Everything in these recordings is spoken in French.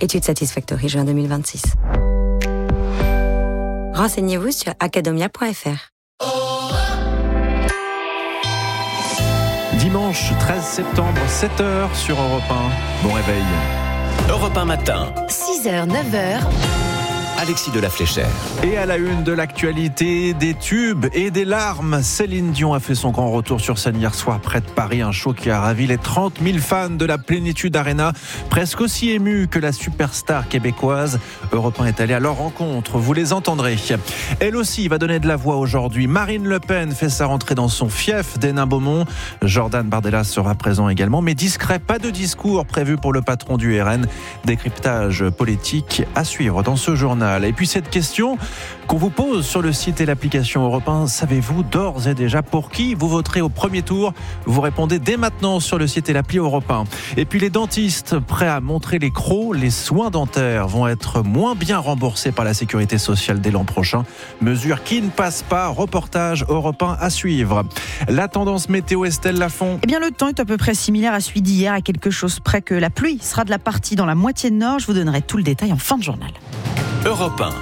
Études Satisfactory, juin 2026. Renseignez-vous sur academia.fr. Dimanche 13 septembre, 7h sur Europe 1. Bon réveil. Europe 1 matin. 6h, 9h. Alexis de la Fléchère. Et à la une de l'actualité, des tubes et des larmes. Céline Dion a fait son grand retour sur scène hier soir près de Paris. Un show qui a ravi les 30 000 fans de la Plénitude Arena. Presque aussi émus que la superstar québécoise. Europe 1 est allé à leur rencontre. Vous les entendrez. Elle aussi va donner de la voix aujourd'hui. Marine Le Pen fait sa rentrée dans son fief d'Hénin-Beaumont. Jordan Bardella sera présent également. Mais discret, pas de discours prévu pour le patron du RN. Décryptage politique à suivre dans ce journal. Et puis cette question qu'on vous pose sur le site et l'application Europe 1, savez-vous d'ores et déjà pour qui vous voterez au premier tour? Vous répondez dès maintenant sur le site et l'appli Europe 1. Et puis les dentistes prêts à montrer les crocs, les soins dentaires vont être moins bien remboursés par la sécurité sociale dès l'an prochain. Mesure qui ne passe pas. Reportage Europe 1 à suivre. La tendance météo, Estelle Lafont. Eh bien, le temps est à peu près similaire à celui d'hier, à quelque chose près que la pluie sera de la partie dans la moitié nord. Je vous donnerai tout le détail en fin de journal. Europe 1.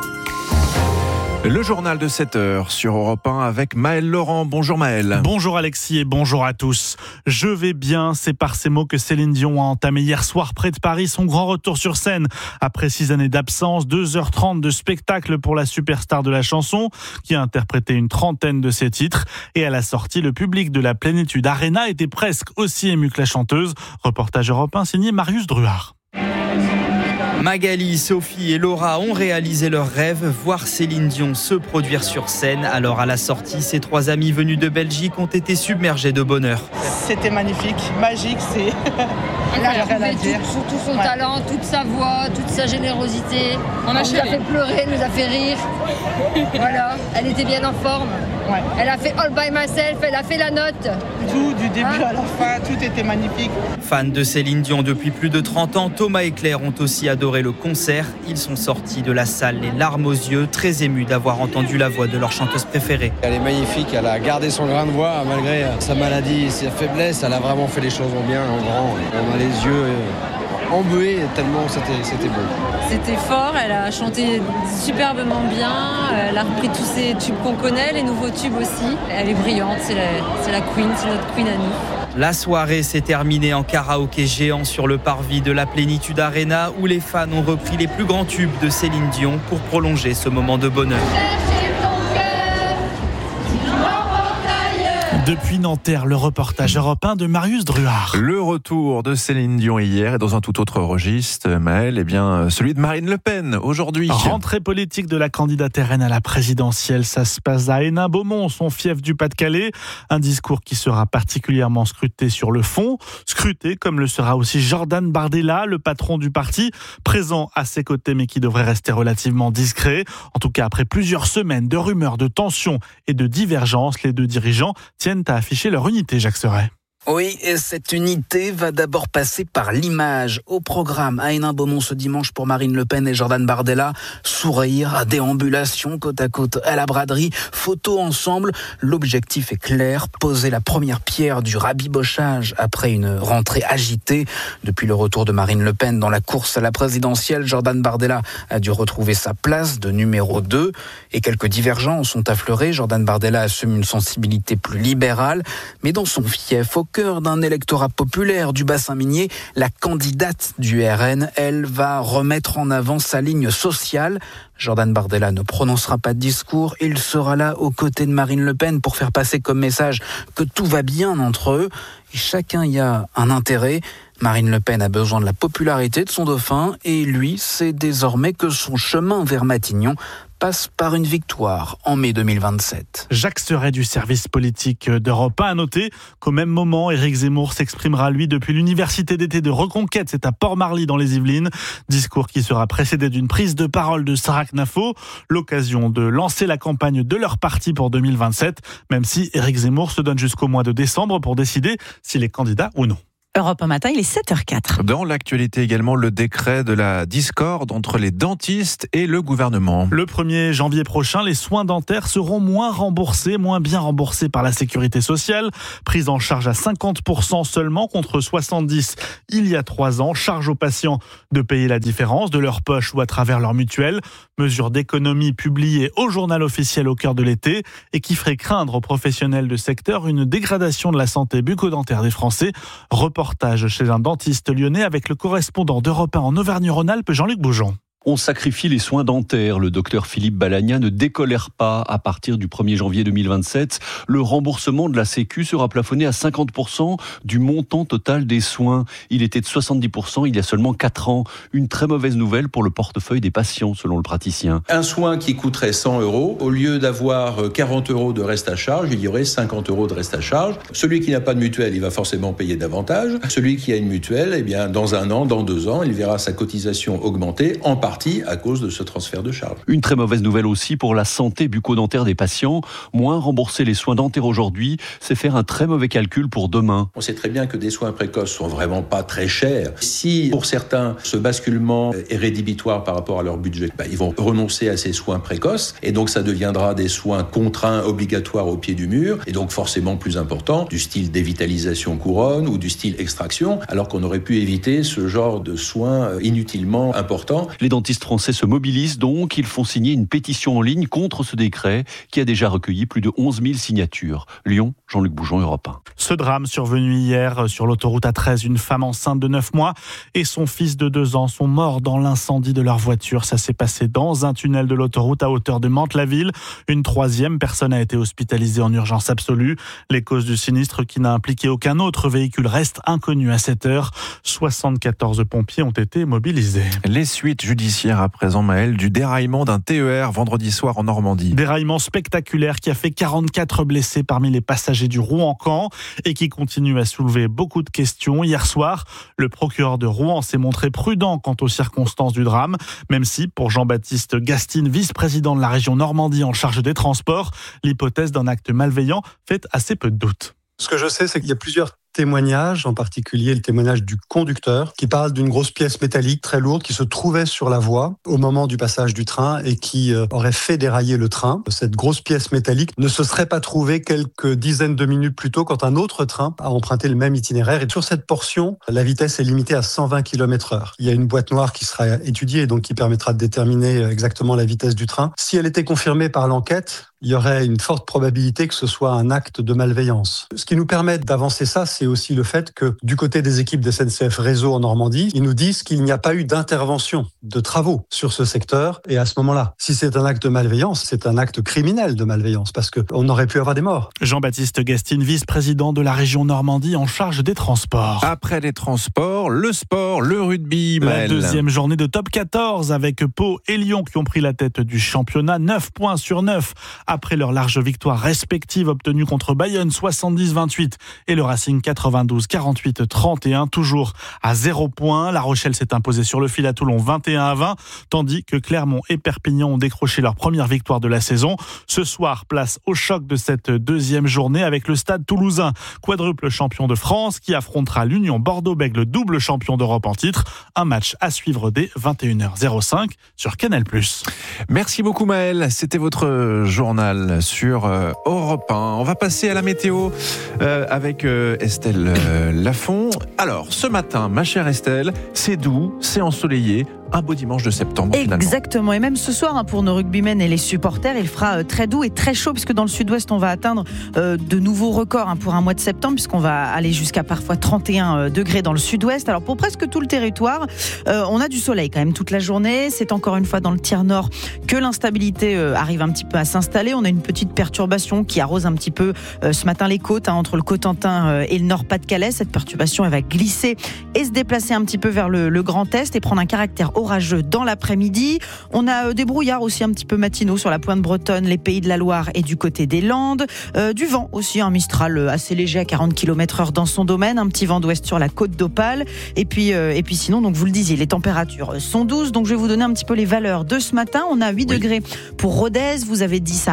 Le journal de 7h sur Europe 1 avec Maël Laurent. Bonjour Maël. Bonjour Alexis et bonjour à tous. Je vais bien, c'est par ces mots que Céline Dion a entamé hier soir près de Paris son grand retour sur scène. Après 6 années d'absence, 2h30 de spectacle pour la superstar de la chanson qui a interprété une trentaine de ses titres. Et à la sortie, le public de la Plénitude Arena était presque aussi ému que la chanteuse. Reportage Europe 1 signé Marius Druard. Magali, Sophie et Laura ont réalisé leur rêve, voir Céline Dion se produire sur scène. Alors à la sortie, ces 3 amis venus de Belgique ont été submergés de bonheur. C'était magnifique, magique, c'est... Elle a retrouvé tout son talent, toute sa voix, toute sa générosité. On nous a fait pleurer, nous a fait rire. Voilà, elle était bien en forme. Ouais. Elle a fait All By Myself, elle a fait la note. Tout, du début à la fin, tout était magnifique. Fans de Céline Dion depuis plus de 30 ans, Thomas et Claire ont aussi adoré le concert. Ils sont sortis de la salle les larmes aux yeux, très émus d'avoir entendu la voix de leur chanteuse préférée. Elle est magnifique, elle a gardé son grain de voix malgré sa maladie, sa faiblesse. Elle a vraiment fait les choses en bien, en grand. On a les yeux embués tellement c'était beau. C'était fort, elle a chanté superbement bien, elle a repris tous ces tubes qu'on connaît, les nouveaux tubes aussi. Elle est brillante, c'est la queen, c'est notre queen à nous. La soirée s'est terminée en karaoké géant sur le parvis de la Plénitude Arena où les fans ont repris les plus grands tubes de Céline Dion pour prolonger ce moment de bonheur. Depuis Nanterre, le reportage Europe 1 de Marius Druard. Le retour de Céline Dion hier et dans un tout autre registre, Maël, celui de Marine Le Pen aujourd'hui. Rentrée politique de la candidate RN à la présidentielle, ça se passe à Hénin-Beaumont, son fief du Pas-de-Calais. Un discours qui sera particulièrement scruté sur le fond. Scruté comme le sera aussi Jordan Bardella, le patron du parti, présent à ses côtés mais qui devrait rester relativement discret. En tout cas, après plusieurs semaines de rumeurs, de tensions et de divergences, les deux dirigeants tiennent à afficher leur unité, Jacques Serret. Oui, et cette unité va d'abord passer par l'image. Au programme à Hénin-Beaumont ce dimanche pour Marine Le Pen et Jordan Bardella, sourire, déambulation côte à côte à la braderie, photos ensemble. L'objectif est clair, poser la première pierre du rabibochage après une rentrée agitée. Depuis le retour de Marine Le Pen dans la course à la présidentielle, Jordan Bardella a dû retrouver sa place de numéro 2 et quelques divergences ont affleuré. Jordan Bardella assume une sensibilité plus libérale, mais dans son fief, au cœur d'un électorat populaire du bassin minier, la candidate du RN, elle va remettre en avant sa ligne sociale. Jordan Bardella ne prononcera pas de discours, il sera là aux côtés de Marine Le Pen pour faire passer comme message que tout va bien entre eux. Et chacun y a un intérêt. Marine Le Pen a besoin de la popularité de son dauphin et lui sait désormais que son chemin vers Matignon passe par une victoire en mai 2027. Jacques Serret du service politique d'Europe 1 a noté qu'au même moment, Éric Zemmour s'exprimera lui depuis l'université d'été de Reconquête, c'est à Port-Marly dans les Yvelines. Discours qui sera précédé d'une prise de parole de Sarah Knafo, l'occasion de lancer la campagne de leur parti pour 2027, même si Éric Zemmour se donne jusqu'au mois de décembre pour décider s'il est candidat ou non. Europe 1 matin, il est 7h04. Dans l'actualité également, le décret de la discorde entre les dentistes et le gouvernement. Le 1er janvier prochain, les soins dentaires seront moins bien remboursés par la sécurité sociale. Prise en charge à 50% seulement contre 70% il y a 3 ans. Charge aux patients de payer la différence de leur poche ou à travers leur mutuelle. Mesure d'économie publiée au journal officiel au cœur de l'été et qui ferait craindre aux professionnels de secteur une dégradation de la santé bucco-dentaire des Français. Reportage chez un dentiste lyonnais avec le correspondant d'Europe 1 en Auvergne-Rhône-Alpes, Jean-Luc Bougeon. On sacrifie les soins dentaires. Le docteur Philippe Balagna ne décolère pas. À partir du 1er janvier 2027, le remboursement de la Sécu sera plafonné à 50% du montant total des soins. Il était de 70% il y a seulement 4 ans. Une très mauvaise nouvelle pour le portefeuille des patients, selon le praticien. Un soin qui coûterait 100 €, au lieu d'avoir 40 € de reste à charge, il y aurait 50 € de reste à charge. Celui qui n'a pas de mutuelle, il va forcément payer davantage. Celui qui a une mutuelle, eh bien, dans 1 an, dans 2 ans, il verra sa cotisation augmenter, en partie à cause de ce transfert de charge. Une très mauvaise nouvelle aussi pour la santé bucco-dentaire des patients. Moins rembourser les soins dentaires aujourd'hui, c'est faire un très mauvais calcul pour demain. On sait très bien que des soins précoces sont vraiment pas très chers. Si pour certains, ce basculement est rédhibitoire par rapport à leur budget, ils vont renoncer à ces soins précoces et donc ça deviendra des soins contraints, obligatoires au pied du mur et donc forcément plus importants, du style dévitalisation couronne ou du style extraction, alors qu'on aurait pu éviter ce genre de soins inutilement importants. Les dentistes français se mobilisent donc. Ils font signer une pétition en ligne contre ce décret qui a déjà recueilli plus de 11 000 signatures. Lyon, Jean-Luc Bougeon, Europe 1. Ce drame survenu hier sur l'autoroute A13, une femme enceinte de 9 mois et son fils de 2 ans sont morts dans l'incendie de leur voiture. Ça s'est passé dans un tunnel de l'autoroute à hauteur de Mantes-la-Ville. Une 3e personne a été hospitalisée en urgence absolue. Les causes du sinistre qui n'a impliqué aucun autre véhicule restent inconnues à cette heure. 74 pompiers ont été mobilisés. Les suites judiciaires à présent, Maël, du déraillement d'un TER vendredi soir en Normandie. Déraillement spectaculaire qui a fait 44 blessés parmi les passagers du Rouen-Caen et qui continue à soulever beaucoup de questions. Hier soir, le procureur de Rouen s'est montré prudent quant aux circonstances du drame, même si, pour Jean-Baptiste Gastine, vice-président de la région Normandie en charge des transports, l'hypothèse d'un acte malveillant fait assez peu de doute. Ce que je sais, c'est qu'il y a plusieurs témoignages, en particulier le témoignage du conducteur, qui parle d'une grosse pièce métallique très lourde qui se trouvait sur la voie au moment du passage du train et qui aurait fait dérailler le train. Cette grosse pièce métallique ne se serait pas trouvée quelques dizaines de minutes plus tôt quand un autre train a emprunté le même itinéraire. Et sur cette portion, la vitesse est limitée à 120 km/h. Il y a une boîte noire qui sera étudiée, donc qui permettra de déterminer exactement la vitesse du train. Si elle était confirmée par l'enquête, il y aurait une forte probabilité que ce soit un acte de malveillance. Ce qui nous permet d'avancer ça, c'est aussi le fait que du côté des équipes de SNCF Réseau en Normandie, ils nous disent qu'il n'y a pas eu d'intervention, de travaux sur ce secteur. Et à ce moment-là, si c'est un acte de malveillance, c'est un acte criminel de malveillance parce qu'on aurait pu avoir des morts. Jean-Baptiste Gastine, vice-président de la région Normandie en charge des transports. Après les transports, le sport, le rugby, Maël. La 2e journée de top 14 avec Pau et Lyon qui ont pris la tête du championnat. 9 points sur 9 après leur large victoire respective obtenue contre Bayonne 70-28 et le Racing 92-48-31, toujours à 0 points. La Rochelle s'est imposée sur le fil à Toulon 21-20, tandis que Clermont et Perpignan ont décroché leur première victoire de la saison. Ce soir, place au choc de cette 2e journée avec le Stade Toulousain, quadruple champion de France, qui affrontera l'Union Bordeaux-Bègles, double champion d'Europe en titre. Un match à suivre dès 21h05 sur Canal+. Merci beaucoup Maël, c'était votre journal sur Europe 1. On va passer à la météo avec Estelle Lafont. Alors, ce matin, ma chère Estelle, c'est doux, c'est ensoleillé, un beau dimanche de septembre. Exactement, et même ce soir, pour nos rugbymen et les supporters, il fera très doux et très chaud, puisque dans le sud-ouest, on va atteindre de nouveaux records pour un mois de septembre, puisqu'on va aller jusqu'à parfois 31 degrés dans le sud-ouest. Alors pour presque tout le territoire, on a du soleil quand même toute la journée. C'est encore une fois dans le tiers nord que l'instabilité arrive un petit peu à s'installer. On a une petite perturbation qui arrose un petit peu ce matin les côtes, entre le Cotentin et le Nord-Pas-de-Calais. Cette perturbation, elle va glisser et se déplacer un petit peu vers le Grand Est et prendre un caractère orageux dans l'après-midi. On a des brouillards aussi un petit peu matinaux sur la pointe bretonne, les Pays de la Loire et du côté des Landes. Du vent aussi, un Mistral assez léger à 40 km/h dans son domaine, un petit vent d'ouest sur la côte d'Opale. Et puis sinon, donc vous le disiez, les températures sont douces. Donc je vais vous donner un petit peu les valeurs de ce matin. On a 8 degrés pour Rodez, vous avez 10 à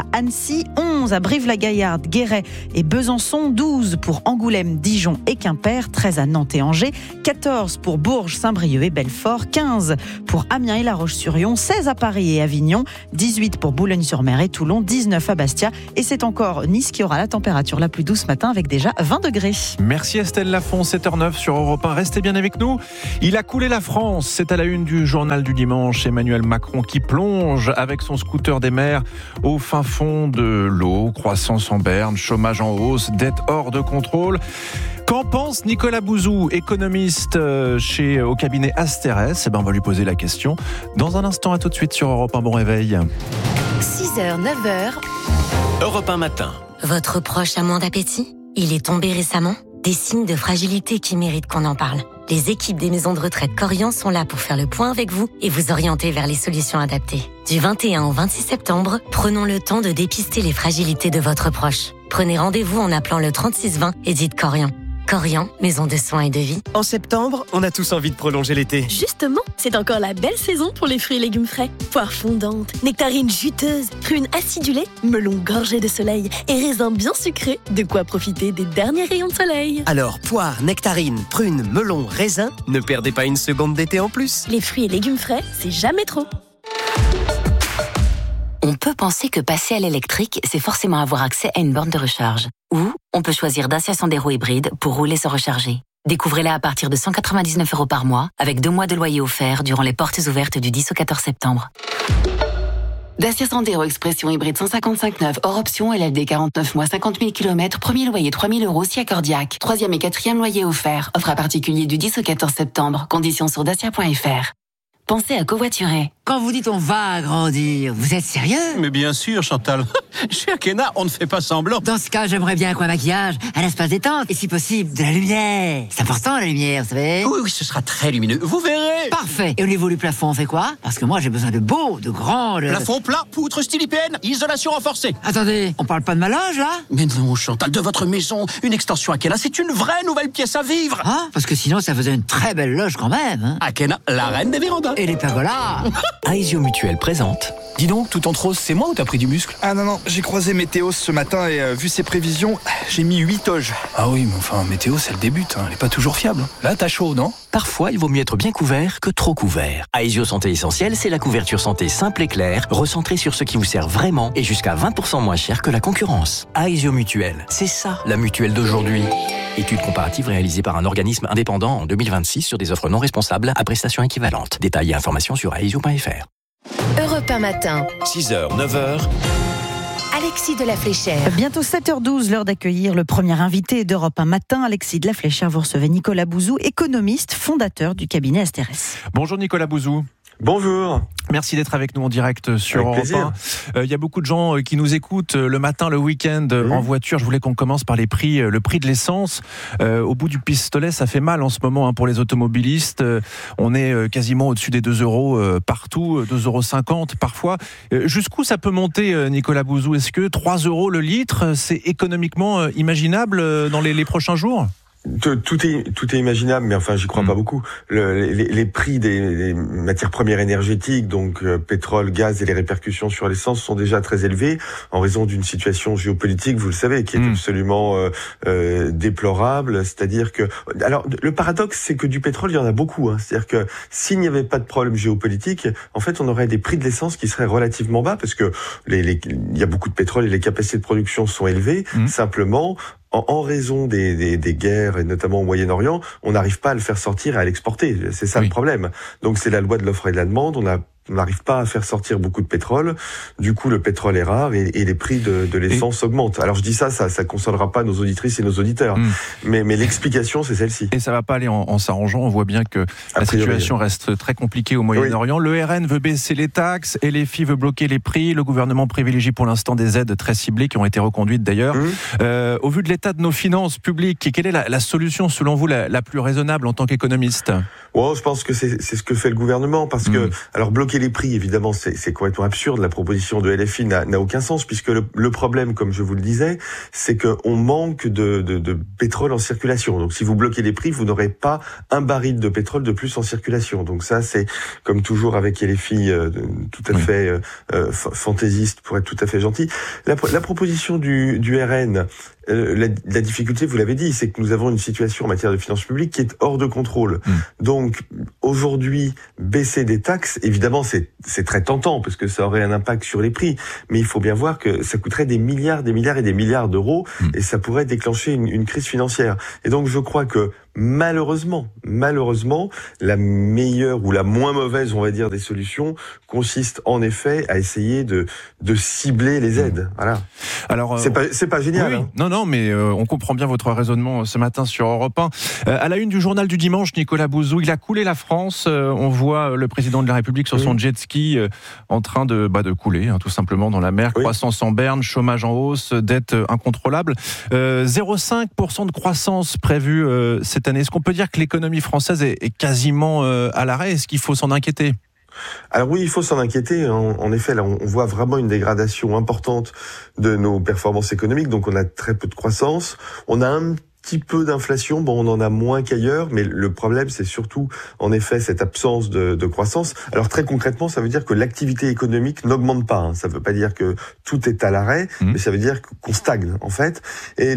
à Annecy, 11 à Brive-la-Gaillarde, Guéret et Besançon, 12 pour Angoulême, Dijon et Quimper, 13 à Nantes et Angers, 14 pour Bourges, Saint-Brieuc et Belfort, 15 pour Amiens et La Roche-sur-Yon, 16 à Paris et Avignon, 18 pour Boulogne-sur-Mer et Toulon, 19 à Bastia et c'est encore Nice qui aura la température la plus douce ce matin avec déjà 20 degrés. Merci Estelle Lafont, 7h09 sur Europe 1. Restez bien avec nous. Il a coulé la France. C'est à la une du journal du dimanche. Emmanuel Macron qui plonge avec son scooter des mers au fin fond de l'eau. Croissance en berne, chômage en hausse, dette hors de contrôle. Qu'en pense Nicolas Bouzou, économiste au cabinet Asterès? On va lui poser la question. Dans un instant, à tout de suite sur Europe 1. Bon réveil. 6h, 9h. Europe 1 matin. Votre proche a moins d'appétit? Il est tombé récemment? Des signes de fragilité qui méritent qu'on en parle. Les équipes des maisons de retraite Korian sont là pour faire le point avec vous et vous orienter vers les solutions adaptées. Du 21 au 26 septembre, prenons le temps de dépister les fragilités de votre proche. Prenez rendez-vous en appelant le 3620 et dites Korian. Korian, maison de soins et de vie. En septembre, on a tous envie de prolonger l'été. Justement, c'est encore la belle saison pour les fruits et légumes frais. Poires fondantes, nectarines juteuses, prunes acidulées, melons gorgés de soleil et raisins bien sucrés. De quoi profiter des derniers rayons de soleil. Alors, poires, nectarines, prunes, melons, raisins, ne perdez pas une seconde d'été en plus. Les fruits et légumes frais, c'est jamais trop. On peut penser que passer à l'électrique, c'est forcément avoir accès à une borne de recharge. Ou on peut choisir Dacia Sandero hybride pour rouler sans recharger. Découvrez-la à partir de 199 € par mois, avec 2 mois de loyer offert durant les portes ouvertes du 10 au 14 septembre. Dacia Sandero Expression hybride 155,9 hors option, LLD 49 mois, 50 000 km, premier loyer 3 000 € si accordiaque. 3e et 4e loyer offert. Offre à particulier du 10 au 14 septembre. Conditions sur dacia.fr. Pensez à covoiturer. Quand vous dites on va agrandir, vous êtes sérieux? Mais bien sûr, Chantal. Chez Akena, on ne fait pas semblant. Dans ce cas, j'aimerais bien un coin maquillage, un espace détente, et si possible, de la lumière. C'est important, la lumière, vous savez. Oui, ce sera très lumineux. Vous verrez. Parfait. Et au niveau du plafond, on fait quoi? Parce que moi, j'ai besoin de beau, de grand... Plafond plat, poutre style IPN, isolation renforcée. Attendez, on parle pas de ma loge, là? Mais non, Chantal, de votre maison, une extension Akena, c'est une vraie nouvelle pièce à vivre. Ah, parce que sinon, ça faisait une très belle loge quand même. Hein. Akena, la reine des vérandas. Et les pergolas. Aesio Mutuel présente. Dis donc, tout en rose, c'est moi ou t'as pris du muscle? Ah non, j'ai croisé Météo ce matin et vu ses prévisions, j'ai mis 8 toges. Ah oui, mais enfin, Météo, c'est le début, elle est pas toujours fiable. Là, t'as chaud, non? Parfois, il vaut mieux être bien couvert que trop couvert. Aesio Santé Essentielle, c'est la couverture santé simple et claire, recentrée sur ce qui vous sert vraiment et jusqu'à 20% moins cher que la concurrence. Aesio Mutuel, c'est ça, la mutuelle d'aujourd'hui. Étude comparative réalisée par un organisme indépendant en 2026 sur des offres non responsables à prestations équivalentes. Détails et informations sur aesio.fr. Europe 1 matin. 6h, 9h. Alexis de la Fléchère. Bientôt 7h12, l'heure d'accueillir le premier invité d'Europe 1 matin. Alexis de la Fléchère, vous recevez Nicolas Bouzou, économiste, fondateur du cabinet Asterès. Bonjour Nicolas Bouzou. Bonjour. Merci d'être avec nous en direct sur Europe 1. Il y a beaucoup de gens qui nous écoutent le matin, le week-end, en voiture. Je voulais qu'on commence par le prix de l'essence. Au bout du pistolet, ça fait mal en ce moment pour les automobilistes. On est quasiment au-dessus des 2 € partout, 2,50 € parfois. Jusqu'où ça peut monter, Nicolas Bouzou? Est-ce que 3 € le litre, c'est économiquement imaginable dans les prochains jours? Tout est imaginable, mais enfin, j'y crois pas beaucoup. Les prix des matières premières énergétiques, donc pétrole, gaz et les répercussions sur l'essence sont déjà très élevés en raison d'une situation géopolitique, vous le savez, qui est absolument déplorable. C'est-à-dire que, alors, le paradoxe, c'est que du pétrole, il y en a beaucoup. C'est-à-dire que s'il n'y avait pas de problème géopolitique, en fait, on aurait des prix de l'essence qui seraient relativement bas parce que il y a beaucoup de pétrole et les capacités de production sont élevées. Simplement, en raison des guerres, et notamment au Moyen-Orient, on n'arrive pas à le faire sortir et à l'exporter. C'est ça le problème. Donc c'est la loi de l'offre et de la demande. On n'arrive pas à faire sortir beaucoup de pétrole. Du coup, le pétrole est rare et les prix de l'essence augmentent. Alors je dis ça consolera pas nos auditrices et nos auditeurs. Mais l'explication, c'est celle-ci. Et ça va pas aller en s'arrangeant. On voit bien que la situation reste très compliquée au Moyen-Orient. Le RN veut baisser les taxes et LFI veut bloquer les prix. Le gouvernement privilégie pour l'instant des aides très ciblées qui ont été reconduites d'ailleurs. Au vu de l'état de nos finances publiques, quelle est la solution selon vous la plus raisonnable en tant qu'économiste ? Ouais, je pense que c'est ce que fait le gouvernement, parce que alors bloquer les prix, évidemment, c'est complètement absurde. La proposition de LFI n'a aucun sens, puisque le problème, comme je vous le disais, c'est qu'on manque de pétrole en circulation. Donc si vous bloquez les prix, vous n'aurez pas un baril de pétrole de plus en circulation. Donc ça, c'est comme toujours avec LFI, tout à fait fantaisiste, pour être tout à fait gentil. La proposition du RN, la difficulté, vous l'avez dit, c'est que nous avons une situation en matière de finances publiques qui est hors de contrôle. Donc aujourd'hui, baisser des taxes, évidemment, c'est très tentant parce que ça aurait un impact sur les prix. Mais il faut bien voir que ça coûterait des milliards et des milliards d'euros et ça pourrait déclencher une crise financière. Et donc je crois que malheureusement, la meilleure ou la moins mauvaise, on va dire, des solutions consiste en effet à essayer de cibler les aides. Voilà. Alors, c'est pas génial. Oui, hein. Non, mais on comprend bien votre raisonnement ce matin sur Europe 1. À la une du journal du dimanche, Nicolas Bouzou, il a coulé la France. On voit le président de la République sur son jet ski en train de couler, tout simplement dans la mer. Croissance en berne, chômage en hausse, dette incontrôlable. 0,5% de croissance prévue cette année. Est-ce qu'on peut dire que l'économie française est quasiment à l'arrêt ? Est-ce qu'il faut s'en inquiéter ? Alors oui, il faut s'en inquiéter. En effet, là, on voit vraiment une dégradation importante de nos performances économiques. Donc, on a très peu de croissance. On a un petit peu d'inflation, on en a moins qu'ailleurs, mais le problème, c'est surtout, en effet, cette absence de croissance. Alors très concrètement, ça veut dire que l'activité économique n'augmente pas. Ça veut pas dire que tout est à l'arrêt, mais ça veut dire qu'on stagne, en fait. Et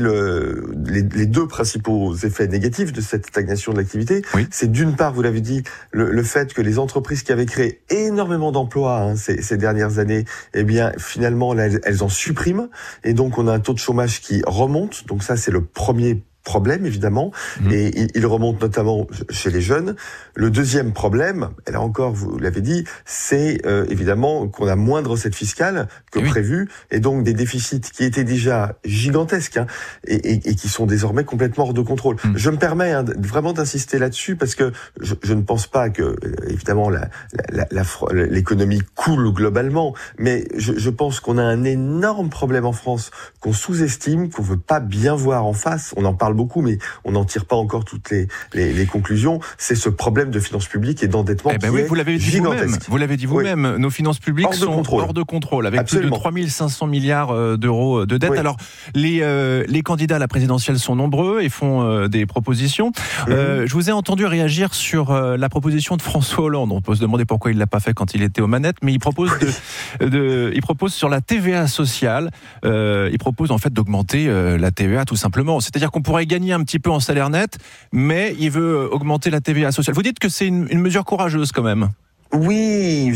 les deux principaux effets négatifs de cette stagnation de l'activité, c'est d'une part, vous l'avez dit, le fait que les entreprises qui avaient créé énormément d'emplois ces dernières années, eh bien, finalement, là, elles en suppriment. Et donc, on a un taux de chômage qui remonte. Donc ça, c'est le premier problème, évidemment, et il remonte notamment chez les jeunes. Le deuxième problème, et là encore, vous l'avez dit, c'est évidemment qu'on a moins de recettes fiscales que prévu, et donc des déficits qui étaient déjà gigantesques, et qui sont désormais complètement hors de contrôle. Je me permets vraiment d'insister là-dessus, parce que je ne pense pas que, évidemment, l'économie coule globalement, mais je pense qu'on a un énorme problème en France qu'on sous-estime, qu'on veut pas bien voir en face. On en parle beaucoup, mais on n'en tire pas encore toutes les conclusions. C'est ce problème de finances publiques et d'endettement qui est gigantesque. Vous l'avez dit vous-même, nos finances publiques sont hors de contrôle, avec plus de 3 500 milliards d'euros de dette. Alors, les candidats à la présidentielle sont nombreux et font des propositions. Je vous ai entendu réagir sur la proposition de François Hollande. On peut se demander pourquoi il ne l'a pas fait quand il était aux manettes, mais il propose il propose sur la TVA sociale, il propose en fait d'augmenter la TVA tout simplement. C'est-à-dire qu'on pourrait gagner un petit peu en salaire net, mais il veut augmenter la TVA sociale. Vous dites que c'est une mesure courageuse quand même. Oui,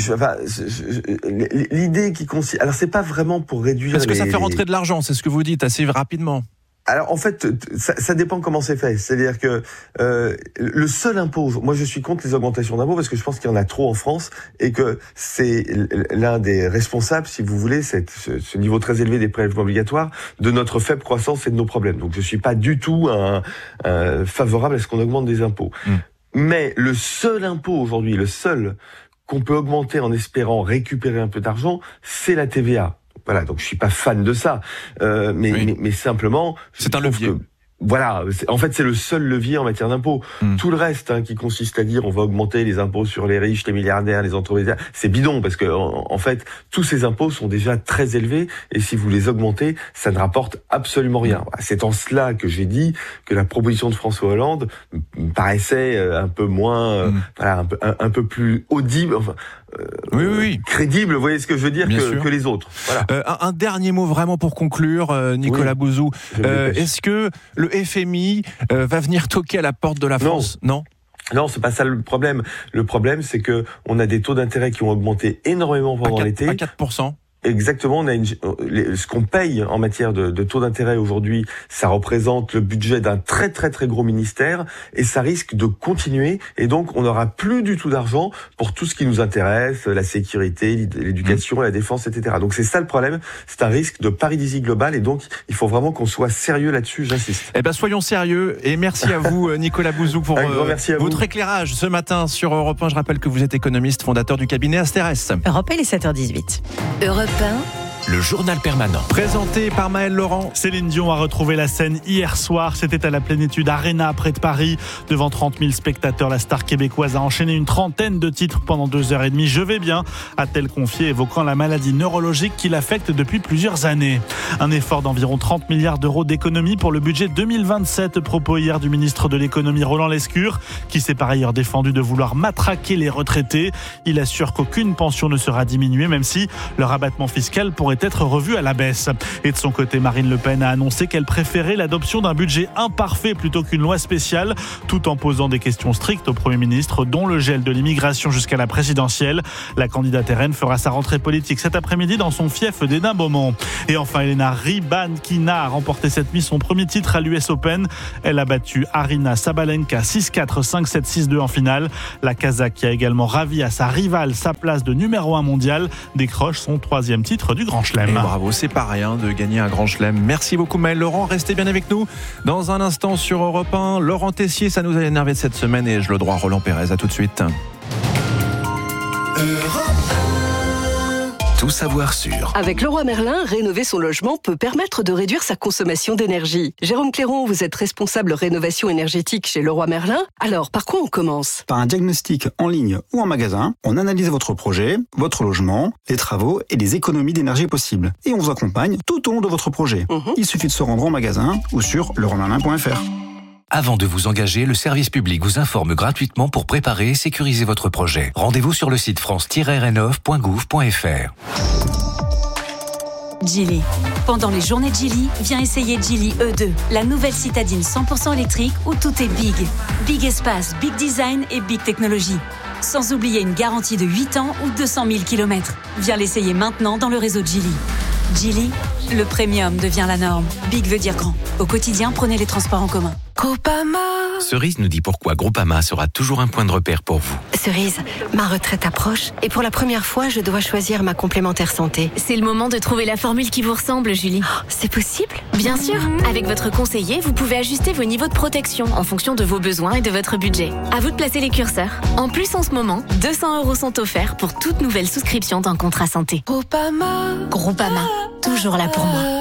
l'idée qui consiste... Alors, c'est pas vraiment pour réduire... Parce que ça fait rentrer de l'argent, c'est ce que vous dites assez rapidement. Alors en fait, ça dépend comment c'est fait. C'est-à-dire que le seul impôt, moi je suis contre les augmentations d'impôts parce que je pense qu'il y en a trop en France et que c'est l'un des responsables, si vous voulez, ce niveau très élevé des prélèvements obligatoires, de notre faible croissance et de nos problèmes. Donc je suis pas du tout favorable à ce qu'on augmente des impôts. Mais le seul impôt aujourd'hui, le seul qu'on peut augmenter en espérant récupérer un peu d'argent, c'est la TVA. Voilà, donc je suis pas fan de ça, mais simplement... C'est un levier. Voilà, en fait c'est le seul levier en matière d'impôts. Tout le reste qui consiste à dire on va augmenter les impôts sur les riches, les milliardaires, les entreprises, c'est bidon parce que en fait tous ces impôts sont déjà très élevés et si vous les augmentez, ça ne rapporte absolument rien. C'est en cela que j'ai dit que la proposition de François Hollande me paraissait un peu moins, un peu plus audible. Crédible, vous voyez ce que je veux dire, que les autres. Voilà. Un dernier mot vraiment pour conclure, Nicolas Bouzou. Est-ce que le FMI va venir toquer à la porte de la France ? Non. Non, c'est pas ça le problème. Le problème, c'est que on a des taux d'intérêt qui ont augmenté énormément pendant l'été. À 4%. Exactement, on a ce qu'on paye en matière de taux d'intérêt aujourd'hui, ça représente le budget d'un très très très gros ministère et ça risque de continuer et donc on n'aura plus du tout d'argent pour tout ce qui nous intéresse, la sécurité, l'éducation, la défense, etc. Donc c'est ça le problème, c'est un risque de paralysie globale et donc il faut vraiment qu'on soit sérieux là-dessus, j'insiste. Eh ben soyons sérieux et merci à vous Nicolas Bouzou pour votre éclairage ce matin sur Europe 1. Je rappelle que vous êtes économiste, fondateur du cabinet Asterès. Europe 1, il est 7h18. Europe le journal permanent. Présenté par Maël Laurent. Céline Dion a retrouvé la scène hier soir. C'était à la Plénitude Arena près de Paris. Devant 30 000 spectateurs, la star québécoise a enchaîné une trentaine de titres pendant 2h30. Je vais bien, a-t-elle confié, évoquant la maladie neurologique qui l'affecte depuis plusieurs années. Un effort d'environ 30 milliards d'euros d'économie pour le budget 2027. Propos hier du ministre de l'économie Roland Lescure, qui s'est par ailleurs défendu de vouloir matraquer les retraités. Il assure qu'aucune pension ne sera diminuée, même si leur abattement fiscal pourrait être revu à la baisse. Et de son côté, Marine Le Pen a annoncé qu'elle préférait l'adoption d'un budget imparfait plutôt qu'une loi spéciale, tout en posant des questions strictes au Premier ministre, dont le gel de l'immigration jusqu'à la présidentielle. La candidate RN fera sa rentrée politique cet après-midi dans son fief d'Hénin-Beaumont. Et enfin, Elena Rybakina a remporté cette nuit son premier titre à l'US Open. Elle a battu Aryna Sabalenka 6-4, 5-7, 6-2 en finale. La Kazakh, qui a également ravi à sa rivale sa place de numéro 1 mondial, décroche son 3e titre du Grand Chelem. Et bravo, c'est pas rien de gagner un Grand Chelem. Merci beaucoup Maël Laurent, restez bien avec nous. Dans un instant sur Europe 1, Laurent Tessier, ça nous a énervé cette semaine et je le droit Roland Pérez. À tout de suite. Tout savoir sur. Avec Leroy Merlin, rénover son logement peut permettre de réduire sa consommation d'énergie. Jérôme Clairon, vous êtes responsable rénovation énergétique chez Leroy Merlin. Alors, par quoi on commence ? Par un diagnostic en ligne ou en magasin. On analyse votre projet, votre logement, les travaux et les économies d'énergie possibles. Et on vous accompagne tout au long de votre projet. Il suffit de se rendre en magasin ou sur leroymerlin.fr. Avant de vous engager, le service public vous informe gratuitement pour préparer et sécuriser votre projet. Rendez-vous sur le site france-rnov.gouv.fr. Geely. Pendant les journées Geely, viens essayer Geely E2, la nouvelle citadine 100% électrique où tout est big. Big espace, big design et big technologie. Sans oublier une garantie de 8 ans ou 200 000 km. Viens l'essayer maintenant dans le réseau Geely. Geely, le premium devient la norme. Big veut dire grand. Au quotidien, prenez les transports en commun. Groupama. Cerise nous dit pourquoi Groupama sera toujours un point de repère pour vous. Cerise, ma retraite approche et pour la première fois, je dois choisir ma complémentaire santé. C'est le moment de trouver la formule qui vous ressemble, Julie. Oh, c'est possible ? Bien sûr. Avec votre conseiller, vous pouvez ajuster vos niveaux de protection en fonction de vos besoins et de votre budget. À vous de placer les curseurs. En plus, en ce moment, 200 € sont offerts pour toute nouvelle souscription d'un contrat santé. Groupama. Groupama, toujours là pour moi.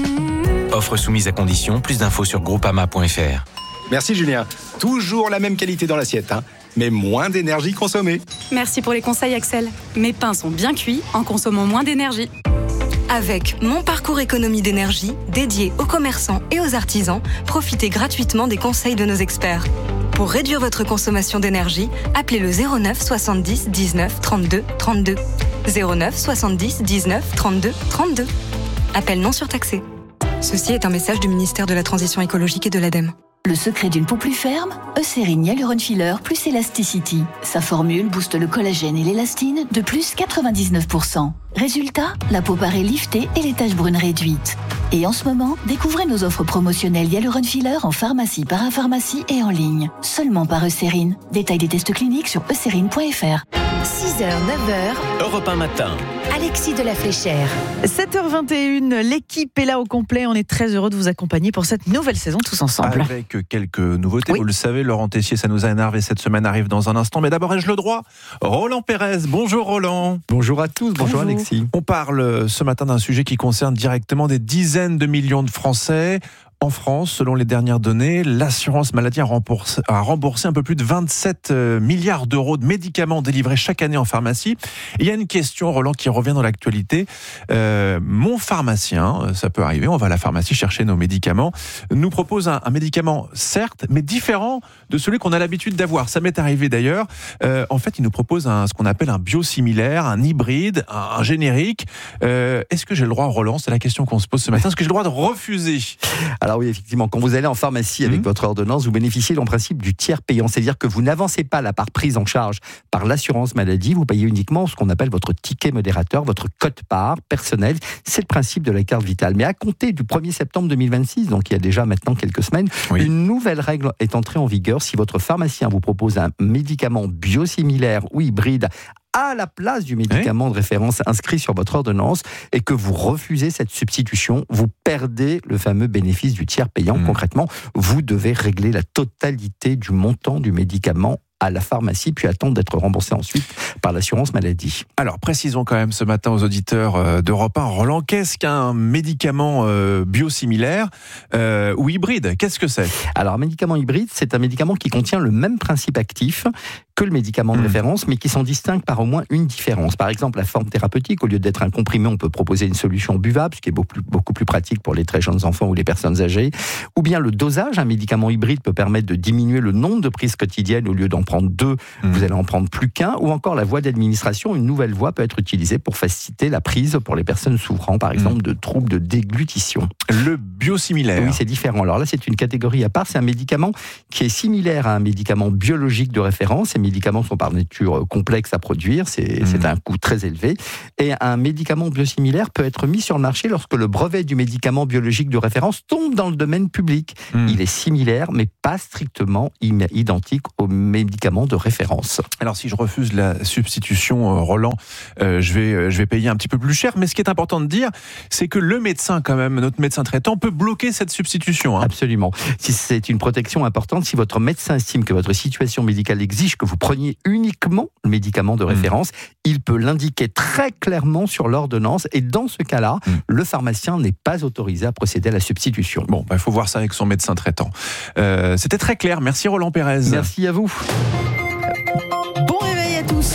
Offre soumise à condition, plus d'infos sur groupama.fr. Merci Julien. Toujours la même qualité dans l'assiette, mais moins d'énergie consommée. Merci pour les conseils Axel. Mes pains sont bien cuits en consommant moins d'énergie. Avec Mon Parcours Économie d'énergie, dédié aux commerçants et aux artisans, profitez gratuitement des conseils de nos experts. Pour réduire votre consommation d'énergie, appelez le 09 70 19 32 32. 09 70 19 32 32. Appel non surtaxé. Ceci est un message du ministère de la Transition écologique et de l'ADEME. Le secret d'une peau plus ferme, Eucérine Hyaluron Filler plus Elasticity. Sa formule booste le collagène et l'élastine de plus 99%. Résultat, la peau paraît liftée et les taches brunes réduites. Et en ce moment, découvrez nos offres promotionnelles Hyaluron Filler en pharmacie, parapharmacie et en ligne. Seulement par Eucérine. Détail des tests cliniques sur eucérine.fr. 6h, 9h. Europe 1 matin. Alexis de la Fléchère. 7h21, l'équipe est là au complet. On est très heureux de vous accompagner pour cette nouvelle saison tous ensemble. Avec quelques nouveautés, vous le savez, Laurent Tessier, ça nous a énervé cette semaine, arrive dans un instant. Mais d'abord, ai-je le droit ? Roland Pérez, bonjour Roland. Bonjour à tous, bonjour Alexis. On parle ce matin d'un sujet qui concerne directement des dizaines de millions de Français. En France, selon les dernières données, l'assurance maladie a remboursé un peu plus de 27 milliards d'euros de médicaments délivrés chaque année en pharmacie. Et il y a une question, Roland, qui revient dans l'actualité. Mon pharmacien, ça peut arriver, on va à la pharmacie chercher nos médicaments, nous propose un médicament, certes, mais différent de celui qu'on a l'habitude d'avoir. Ça m'est arrivé d'ailleurs. En fait, il nous propose ce qu'on appelle un biosimilaire, un hybride, un générique. Est-ce que j'ai le droit, Roland, c'est la question qu'on se pose ce matin, est-ce que j'ai le droit de refuser ? Alors oui, effectivement, quand vous allez en pharmacie avec votre ordonnance, vous bénéficiez en principe du tiers payant. C'est-à-dire que vous n'avancez pas la part prise en charge par l'assurance maladie, vous payez uniquement ce qu'on appelle votre ticket modérateur, votre quote-part personnel. C'est le principe de la carte vitale. Mais à compter du 1er septembre 2026, donc il y a déjà maintenant quelques semaines, une nouvelle règle est entrée en vigueur. Si votre pharmacien vous propose un médicament biosimilaire ou hybride à la place du médicament de référence inscrit sur votre ordonnance et que vous refusez cette substitution, vous perdez le fameux bénéfice du tiers payant. Concrètement, vous devez régler la totalité du montant du médicament à la pharmacie, puis attendre d'être remboursé ensuite par l'assurance maladie. Alors, précisons quand même ce matin aux auditeurs d'Europe 1, Roland, qu'est-ce qu'un médicament biosimilaire ou hybride? Qu'est-ce que c'est? Alors, un médicament hybride, c'est un médicament qui contient le même principe actif que le médicament de référence, mais qui s'en distingue par au moins une différence. Par exemple, la forme thérapeutique, au lieu d'être un comprimé, on peut proposer une solution buvable, ce qui est beaucoup plus pratique pour les très jeunes enfants ou les personnes âgées. Ou bien le dosage, un médicament hybride peut permettre de diminuer le nombre de prises quotidiennes. Au lieu d'en prendre 2, vous allez en prendre plus qu'un. Ou encore la voie d'administration, une nouvelle voie peut être utilisée pour faciliter la prise pour les personnes souffrant, par exemple, de troubles de déglutition. Le biosimilaire. Oui, c'est différent. Alors là, c'est une catégorie à part. C'est un médicament qui est similaire à un médicament biologique de référence. Ces médicaments sont par nature complexes à produire. C'est un coût très élevé. Et un médicament biosimilaire peut être mis sur le marché lorsque le brevet du médicament biologique de référence tombe dans le domaine public. Il est similaire, mais pas strictement identique au médicament de référence. Alors, si je refuse la substitution, Roland, je vais payer un petit peu plus cher. Mais ce qui est important de dire, c'est que le médecin, quand même, notre médecin traitant, peut bloquer cette substitution. Absolument. Si c'est une protection importante, si votre médecin estime que votre situation médicale exige que vous preniez uniquement le médicament de référence, il peut l'indiquer très clairement sur l'ordonnance. Et dans ce cas-là, le pharmacien n'est pas autorisé à procéder à la substitution. Bon, il faut voir ça avec son médecin traitant. C'était très clair. Merci Roland Pérez. Merci à vous. Bon réveil à tous.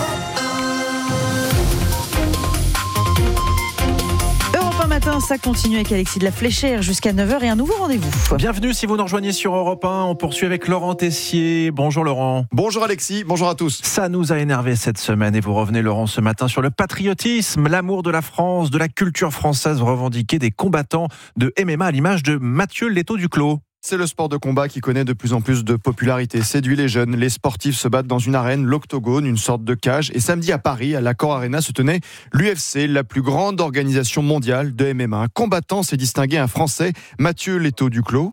Matin, ça continue avec Alexis de la Fléchère jusqu'à 9h et un nouveau rendez-vous. Bienvenue si vous nous rejoignez sur Europe 1. On poursuit avec Laurent Tessier. Bonjour Laurent. Bonjour Alexis, bonjour à tous. Ça nous a énervé cette semaine et vous revenez Laurent ce matin sur le patriotisme, l'amour de la France, de la culture française revendiquée des combattants de MMA à l'image de Mathieu Leto-Duclos. C'est le sport de combat qui connaît de plus en plus de popularité, séduit les jeunes. Les sportifs se battent dans une arène, l'Octogone, une sorte de cage. Et samedi à Paris, à l'Accor Arena, se tenait l'UFC, la plus grande organisation mondiale de MMA. Un combattant s'est distingué, un Français, Mathieu Leto-Duclos.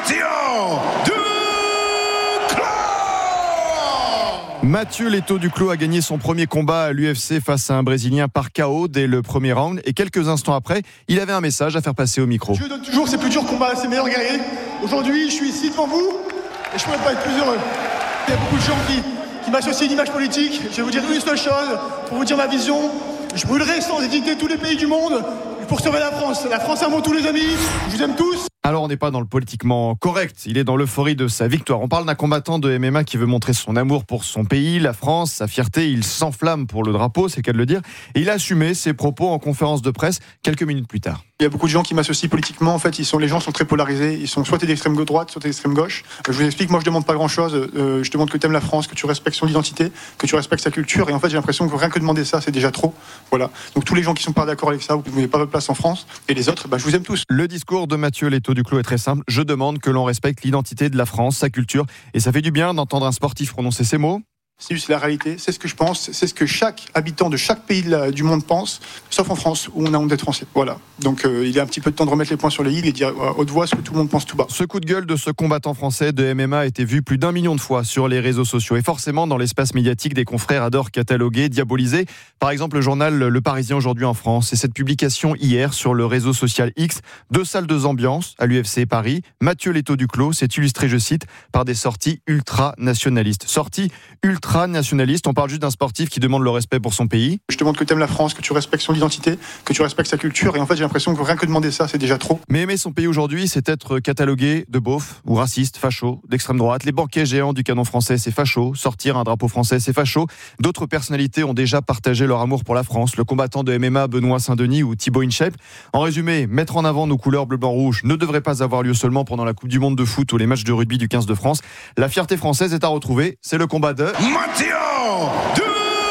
Mathieu Leto-Duclos a gagné son premier combat à l'UFC face à un Brésilien par KO dès le premier round. Et quelques instants après, il avait un message à faire passer au micro. Je donne toujours ses plus durs combats, ses meilleurs guerriers. Aujourd'hui, je suis ici devant vous et je ne pourrais pas être plus heureux. Il y a beaucoup de gens qui m'associent une image politique. Je vais vous dire une seule chose pour vous dire ma vision. Je brûlerai sans hésiter tous les pays du monde pour sauver la France. La France avant tous les amis. Je vous aime tous. Alors on n'est pas dans le politiquement correct, il est dans l'euphorie de sa victoire. On parle d'un combattant de MMA qui veut montrer son amour pour son pays, la France, sa fierté. Il s'enflamme pour le drapeau, c'est le cas de le dire. Et il a assumé ses propos en conférence de presse quelques minutes plus tard. Il y a beaucoup de gens qui m'associent politiquement. En fait, les gens sont très polarisés. Ils sont soit d'extrême droite, soit d'extrême gauche. Je vous explique, moi je demande pas grand-chose. Je demande que tu aimes la France, que tu respectes son identité, que tu respectes sa culture. Et en fait, j'ai l'impression que rien que demander ça, c'est déjà trop. Voilà. Donc tous les gens qui sont pas d'accord avec ça, vous n'avez pas votre place en France. Et les autres, je vous aime tous. Le discours de Mathieu Leto-Duclos est très simple. Je demande que l'on respecte l'identité de la France, sa culture. Et ça fait du bien d'entendre un sportif prononcer ces mots. C'est juste la réalité, c'est ce que je pense, c'est ce que chaque habitant de chaque pays du monde pense, sauf en France où on a honte d'être français. Voilà. Donc il est un petit peu de temps de remettre les points sur les i et dire à haute voix ce que tout le monde pense tout bas. Ce coup de gueule de ce combattant français de MMA a été vu plus d'1 million de fois sur les réseaux sociaux. Et forcément, dans l'espace médiatique, des confrères adorent cataloguer, diaboliser. Par exemple, le journal Le Parisien aujourd'hui en France. Et cette publication hier sur le réseau social X, 2 salles de ambiance à l'UFC Paris. Mathieu Leto-Duclos s'est illustré, je cite, par des sorties ultra-nationalistes. Sorties ultra-nationalistes, on parle juste d'un sportif qui demande le respect pour son pays. Je demande que tu aimes la France, que tu respectes son identité, que tu respectes sa culture. Et en fait, j'ai l'impression que rien que demander ça, c'est déjà trop. Mais aimer son pays aujourd'hui, c'est être catalogué de beauf ou raciste, facho, d'extrême droite. Les banquets géants du canon français, c'est facho. Sortir un drapeau français, c'est facho. D'autres personnalités ont déjà partagé leur amour pour la France. Le combattant de MMA Benoît Saint-Denis ou Thibaut InShape. En résumé, mettre en avant nos couleurs bleu, blanc, rouge ne devrait pas avoir lieu seulement pendant la Coupe du Monde de foot ou les matchs de rugby du 15 de France. La fierté française est à retrouver. C'est le combat de Mathieu Duclos.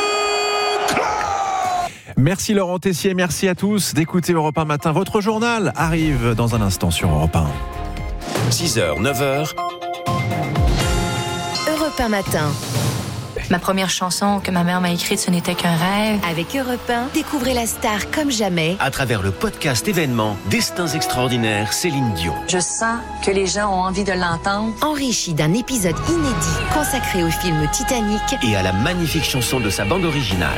Merci Laurent Tessier, merci à tous d'écouter Europe 1 Matin. Votre journal arrive dans un instant sur Europe 1. 6h, 9h. Europe 1 Matin. Ma première chanson que ma mère m'a écrite, ce n'était qu'un rêve. Avec Europe 1, découvrez la star comme jamais. À travers le podcast événement Destins extraordinaires, Céline Dion. Je sens que les gens ont envie de l'entendre. Enrichi d'un épisode inédit consacré au film Titanic. Et à la magnifique chanson de sa bande originale.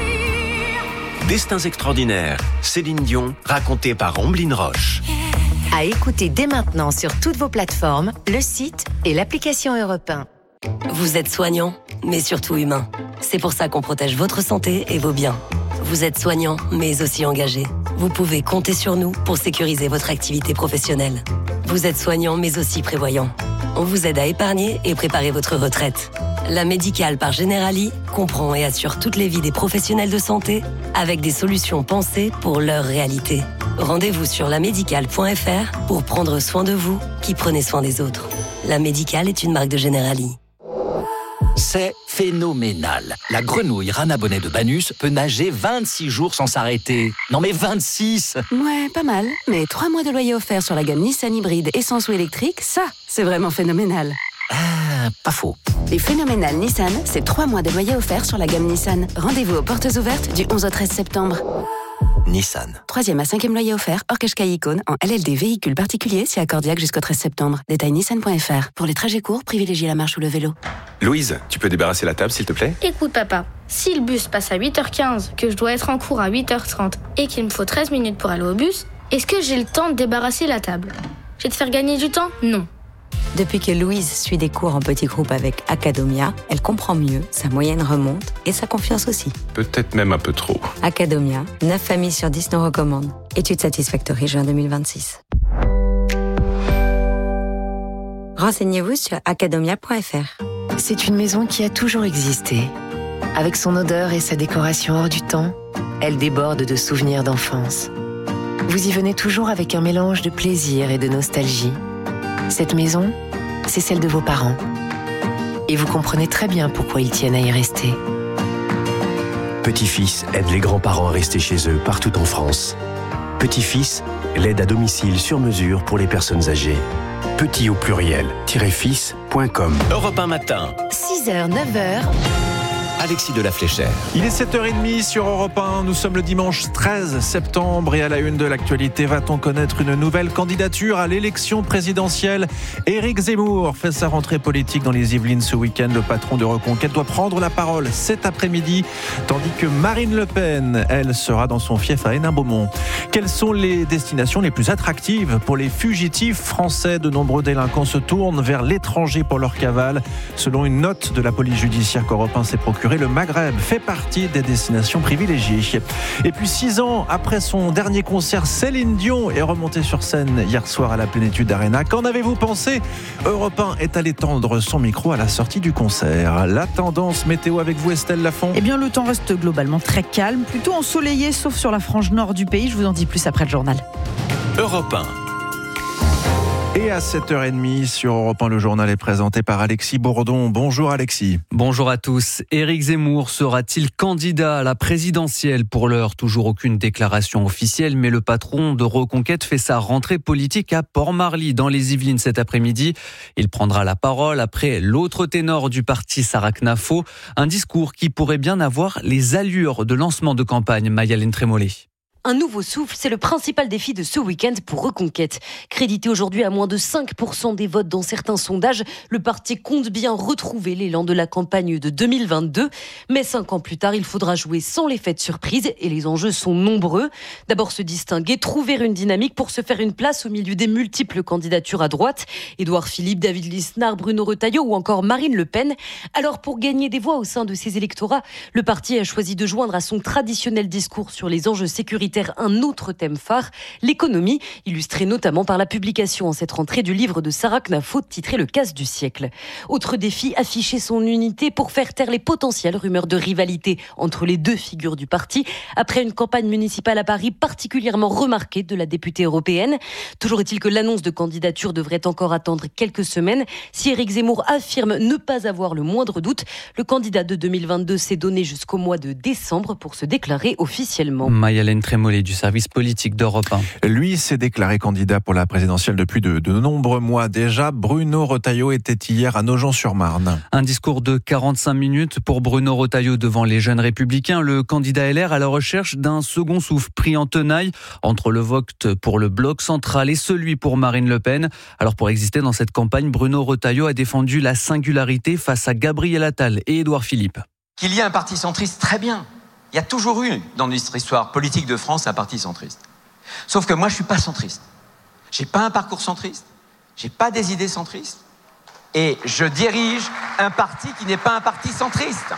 Destins extraordinaires, Céline Dion, raconté par Omblin Roche. À écouter dès maintenant sur toutes vos plateformes, le site et l'application Europe 1. Vous êtes soignant, mais surtout humain. C'est pour ça qu'on protège votre santé et vos biens. Vous êtes soignant, mais aussi engagé. Vous pouvez compter sur nous pour sécuriser votre activité professionnelle. Vous êtes soignant, mais aussi prévoyant. On vous aide à épargner et préparer votre retraite. La Médicale par Generali comprend et assure toutes les vies des professionnels de santé avec des solutions pensées pour leur réalité. Rendez-vous sur lamédicale.fr pour prendre soin de vous qui prenez soin des autres. La Médicale est une marque de Generali. C'est phénoménal. La grenouille Rana Bonnet de Banus peut nager 26 jours sans s'arrêter. Non mais 26! Ouais, pas mal. Mais 3 mois de loyer offert sur la gamme Nissan hybride essence ou électrique, ça, c'est vraiment phénoménal. Ah, pas faux. Les phénoménales Nissan, c'est 3 mois de loyer offert sur la gamme Nissan. Rendez-vous aux portes ouvertes du 11 au 13 septembre. Nissan. 3e à 5e loyer offert, hors Qashqai Icône, en LLD véhicule particulier, si accordiaque jusqu'au 13 septembre. Détail nissan.fr. Pour les trajets courts, privilégiez la marche ou le vélo. Louise, tu peux débarrasser la table s'il te plaît ? Écoute papa, si le bus passe à 8h15, que je dois être en cours à 8h30 et qu'il me faut 13 minutes pour aller au bus, est-ce que j'ai le temps de débarrasser la table ? Je vais te faire gagner du temps ? Non. Depuis que Louise suit des cours en petits groupes avec Academia, elle comprend mieux, sa moyenne remonte et sa confiance aussi. Peut-être même un peu trop. Academia, 9 familles sur 10 nous recommandent. Étude Satisfactory juin 2026. Renseignez-vous sur academia.fr. C'est une maison qui a toujours existé. Avec son odeur et sa décoration hors du temps, elle déborde de souvenirs d'enfance. Vous y venez toujours avec un mélange de plaisir et de nostalgie. Cette maison, c'est celle de vos parents. Et vous comprenez très bien pourquoi ils tiennent à y rester. Petit-Fils aide les grands-parents à rester chez eux partout en France. Petit-Fils, l'aide à domicile sur mesure pour les personnes âgées. Petit au pluriel, -fils.com. Europe 1 matin. 6h, 9h. Alexis de la Fléchère. Il est 7h30 sur Europe 1. Nous sommes le dimanche 13 septembre et à la une de l'actualité, va-t-on connaître une nouvelle candidature à l'élection présidentielle ? Éric Zemmour fait sa rentrée politique dans les Yvelines ce week-end. Le patron de Reconquête doit prendre la parole cet après-midi, tandis que Marine Le Pen, elle, sera dans son fief à Hénin-Beaumont. Quelles sont les destinations les plus attractives pour les fugitifs français ? De nombreux délinquants se tournent vers l'étranger pour leur cavale. Selon une note de la police judiciaire qu'Europe 1 s'est procurée, le Maghreb fait partie des destinations privilégiées. Et puis 6 ans après son dernier concert, Céline Dion est remontée sur scène hier soir à la Plénitude Arena. Qu'en avez-vous pensé ? Europe 1 est allé tendre son micro à la sortie du concert. La tendance météo avec vous, Estelle Lafont. Eh bien, le temps reste globalement très calme, plutôt ensoleillé, sauf sur la frange nord du pays. Je vous en dis plus après le journal. Europe 1. Et à 7h30 sur Europe 1, le journal est présenté par Alexis Bourdon. Bonjour Alexis. Bonjour à tous. Éric Zemmour sera-t-il candidat à la présidentielle ? Pour l'heure, toujours aucune déclaration officielle, mais le patron de Reconquête fait sa rentrée politique à Port-Marly, dans les Yvelines cet après-midi. Il prendra la parole après l'autre ténor du parti, Sarah Knafo. Un discours qui pourrait bien avoir les allures de lancement de campagne, Mayalène Trémollet. Un nouveau souffle, c'est le principal défi de ce week-end pour Reconquête. Crédité aujourd'hui à moins de 5% des votes dans certains sondages, le parti compte bien retrouver l'élan de la campagne de 2022. Mais 5 ans plus tard, il faudra jouer sans l'effet de surprise et les enjeux sont nombreux. D'abord se distinguer, trouver une dynamique pour se faire une place au milieu des multiples candidatures à droite. Édouard Philippe, David Lisnard, Bruno Retailleau ou encore Marine Le Pen. Alors pour gagner des voix au sein de ces électorats, le parti a choisi de joindre à son traditionnel discours sur les enjeux sécuritaires un autre thème phare, l'économie, illustré notamment par la publication en cette rentrée du livre de Sarah Knafo titré Le casse du siècle. Autre défi, afficher son unité pour faire taire les potentielles rumeurs de rivalité entre les deux figures du parti, après une campagne municipale à Paris particulièrement remarquée de la députée européenne. Toujours est-il que l'annonce de candidature devrait encore attendre quelques semaines. Si Éric Zemmour affirme ne pas avoir le moindre doute, le candidat de 2022 s'est donné jusqu'au mois de décembre pour se déclarer officiellement. Mayalène Trémollet du service politique d'Europe 1. Lui s'est déclaré candidat pour la présidentielle depuis de nombreux mois déjà. Bruno Retailleau était hier à Nogent-sur-Marne. Un discours de 45 minutes pour Bruno Retailleau devant les jeunes républicains. Le candidat LR à la recherche d'un second souffle pris en tenaille entre le vote pour le bloc central et celui pour Marine Le Pen. Alors pour exister dans cette campagne, Bruno Retailleau a défendu la singularité face à Gabriel Attal et Édouard Philippe. Qu'il y ait un parti centriste, très bien. Il y a toujours eu, dans notre histoire politique de France, un parti centriste. Sauf que moi, je ne suis pas centriste. J'ai pas un parcours centriste, j'ai pas des idées centristes, et je dirige un parti qui n'est pas un parti centriste.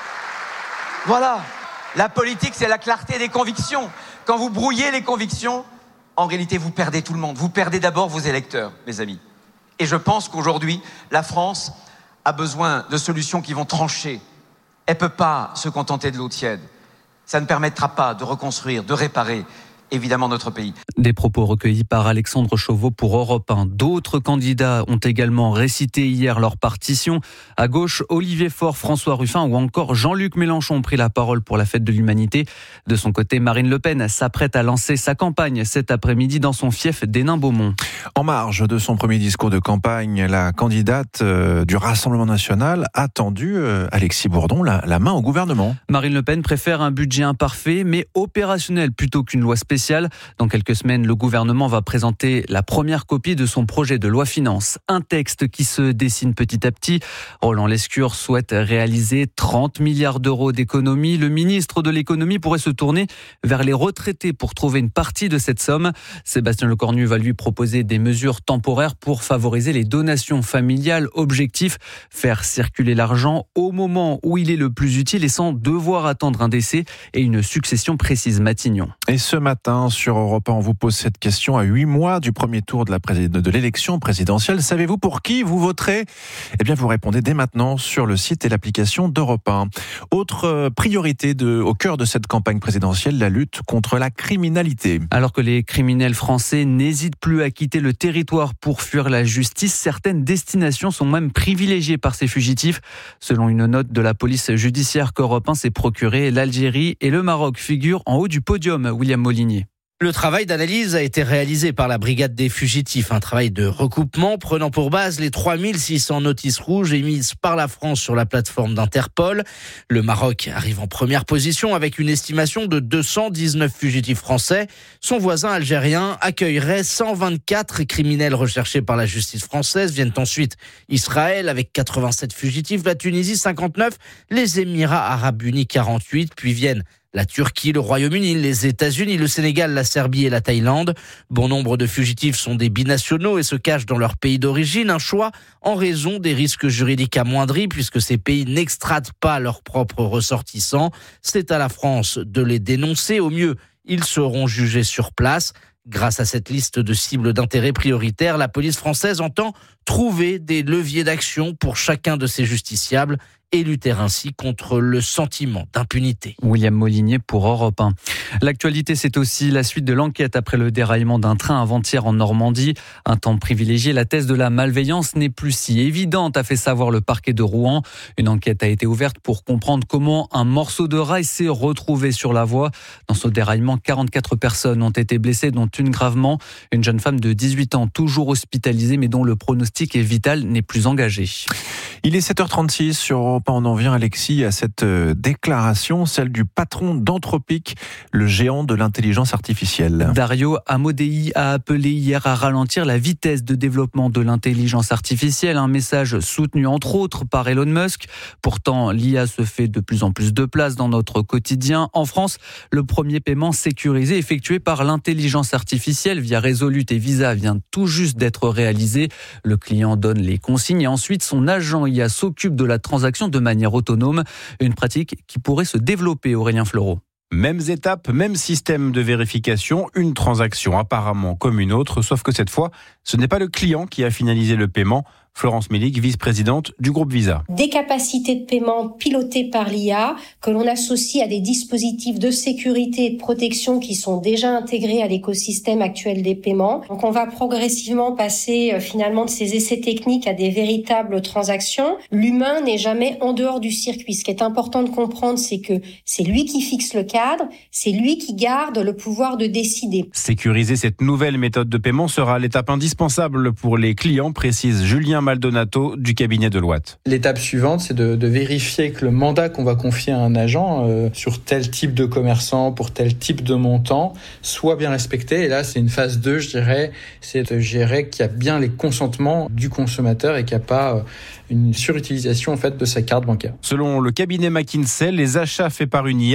Voilà. La politique, c'est la clarté des convictions. Quand vous brouillez les convictions, en réalité, vous perdez tout le monde. Vous perdez d'abord vos électeurs, mes amis. Et je pense qu'aujourd'hui, la France a besoin de solutions qui vont trancher. Elle ne peut pas se contenter de l'eau tiède. Ça ne permettra pas de reconstruire, de réparer, évidemment, notre pays. Des propos recueillis par Alexandre Chauveau pour Europe 1. D'autres candidats ont également récité hier leur partition. À gauche, Olivier Faure, François Ruffin ou encore Jean-Luc Mélenchon ont pris la parole pour la fête de l'humanité. De son côté, Marine Le Pen s'apprête à lancer sa campagne cet après-midi dans son fief d'Hénin-Beaumont. En marge de son premier discours de campagne, la candidate du Rassemblement national a tendu, Alexis Bourdon, la main au gouvernement. Marine Le Pen préfère un budget imparfait mais opérationnel plutôt qu'une loi spéciale. Dans quelques semaines, le gouvernement va présenter la première copie de son projet de loi finances. Un texte qui se dessine petit à petit. Roland Lescure souhaite réaliser 30 milliards d'euros d'économies. Le ministre de l'économie pourrait se tourner vers les retraités pour trouver une partie de cette somme. Sébastien Lecornu va lui proposer des mesures temporaires pour favoriser les donations familiales. Objectif, faire circuler l'argent au moment où il est le plus utile et sans devoir attendre un décès et une succession précise. Matignon. Et ce matin, sur Europe 1, on vous pose cette question à 8 mois du premier tour de l'élection présidentielle. Savez-vous pour qui vous voterez ? Eh bien, vous répondez dès maintenant sur le site et l'application d'Europe 1. Autre priorité au cœur de cette campagne présidentielle, la lutte contre la criminalité. Alors que les criminels français n'hésitent plus à quitter le territoire pour fuir la justice, certaines destinations sont même privilégiées par ces fugitifs. Selon une note de la police judiciaire qu'Europe 1 s'est procurée, l'Algérie et le Maroc figurent en haut du podium. William Molinier. Le travail d'analyse a été réalisé par la brigade des fugitifs, un travail de recoupement prenant pour base les 3600 notices rouges émises par la France sur la plateforme d'Interpol. Le Maroc arrive en première position avec une estimation de 219 fugitifs français. Son voisin algérien accueillerait 124 criminels recherchés par la justice française. Viennent ensuite Israël avec 87 fugitifs, la Tunisie 59, les Émirats arabes unis 48, puis viennent la Turquie, le Royaume-Uni, les États-Unis, le Sénégal, la Serbie et la Thaïlande. Bon nombre de fugitifs sont des binationaux et se cachent dans leur pays d'origine. Un choix en raison des risques juridiques amoindris puisque ces pays n'extradent pas leurs propres ressortissants. C'est à la France de les dénoncer. Au mieux, ils seront jugés sur place. Grâce à cette liste de cibles d'intérêt prioritaires, la police française entend trouver des leviers d'action pour chacun de ces justiciables et lutter ainsi contre le sentiment d'impunité. William Molinier pour Europe 1. L'actualité, c'est aussi la suite de l'enquête après le déraillement d'un train avant-hier en Normandie. Un temps privilégié, la thèse de la malveillance n'est plus si évidente, a fait savoir le parquet de Rouen. Une enquête a été ouverte pour comprendre comment un morceau de rail s'est retrouvé sur la voie. Dans ce déraillement, 44 personnes ont été blessées, dont une gravement. Une jeune femme de 18 ans, toujours hospitalisée, mais dont le pronostic vital n'est plus engagé. Il est 7h36 sur Europe 1. On en vient, Alexis, à cette déclaration, celle du patron d'Anthropic, le géant de l'intelligence artificielle. Dario Amodei a appelé hier à ralentir la vitesse de développement de l'intelligence artificielle, un message soutenu entre autres par Elon Musk. Pourtant, l'IA se fait de plus en plus de place dans notre quotidien. En France, le premier paiement sécurisé effectué par l'intelligence artificielle via Revolut et Visa vient tout juste d'être réalisé. Le client donne les consignes et ensuite son agent IA s'occupe de la transaction de manière autonome. Une pratique qui pourrait se développer, Aurélien Fleureau. Mêmes étapes, même système de vérification, une transaction apparemment comme une autre, sauf que cette fois, ce n'est pas le client qui a finalisé le paiement. Florence Mélic, vice-présidente du groupe Visa. Des capacités de paiement pilotées par l'IA que l'on associe à des dispositifs de sécurité et de protection qui sont déjà intégrés à l'écosystème actuel des paiements. Donc on va progressivement passer finalement de ces essais techniques à des véritables transactions. L'humain n'est jamais en dehors du circuit. Ce qui est important de comprendre, c'est que c'est lui qui fixe le cadre, c'est lui qui garde le pouvoir de décider. Sécuriser cette nouvelle méthode de paiement sera l'étape indispensable pour les clients, précise Julien Maldonato du cabinet Deloitte. L'étape suivante, c'est de vérifier que le mandat qu'on va confier à un agent sur tel type de commerçant, pour tel type de montant, soit bien respecté. Et là, c'est une phase 2, je dirais, c'est de gérer qu'il y a bien les consentements du consommateur et qu'il n'y a pas une surutilisation en fait de sa carte bancaire. Selon le cabinet McKinsey, les achats faits par une IA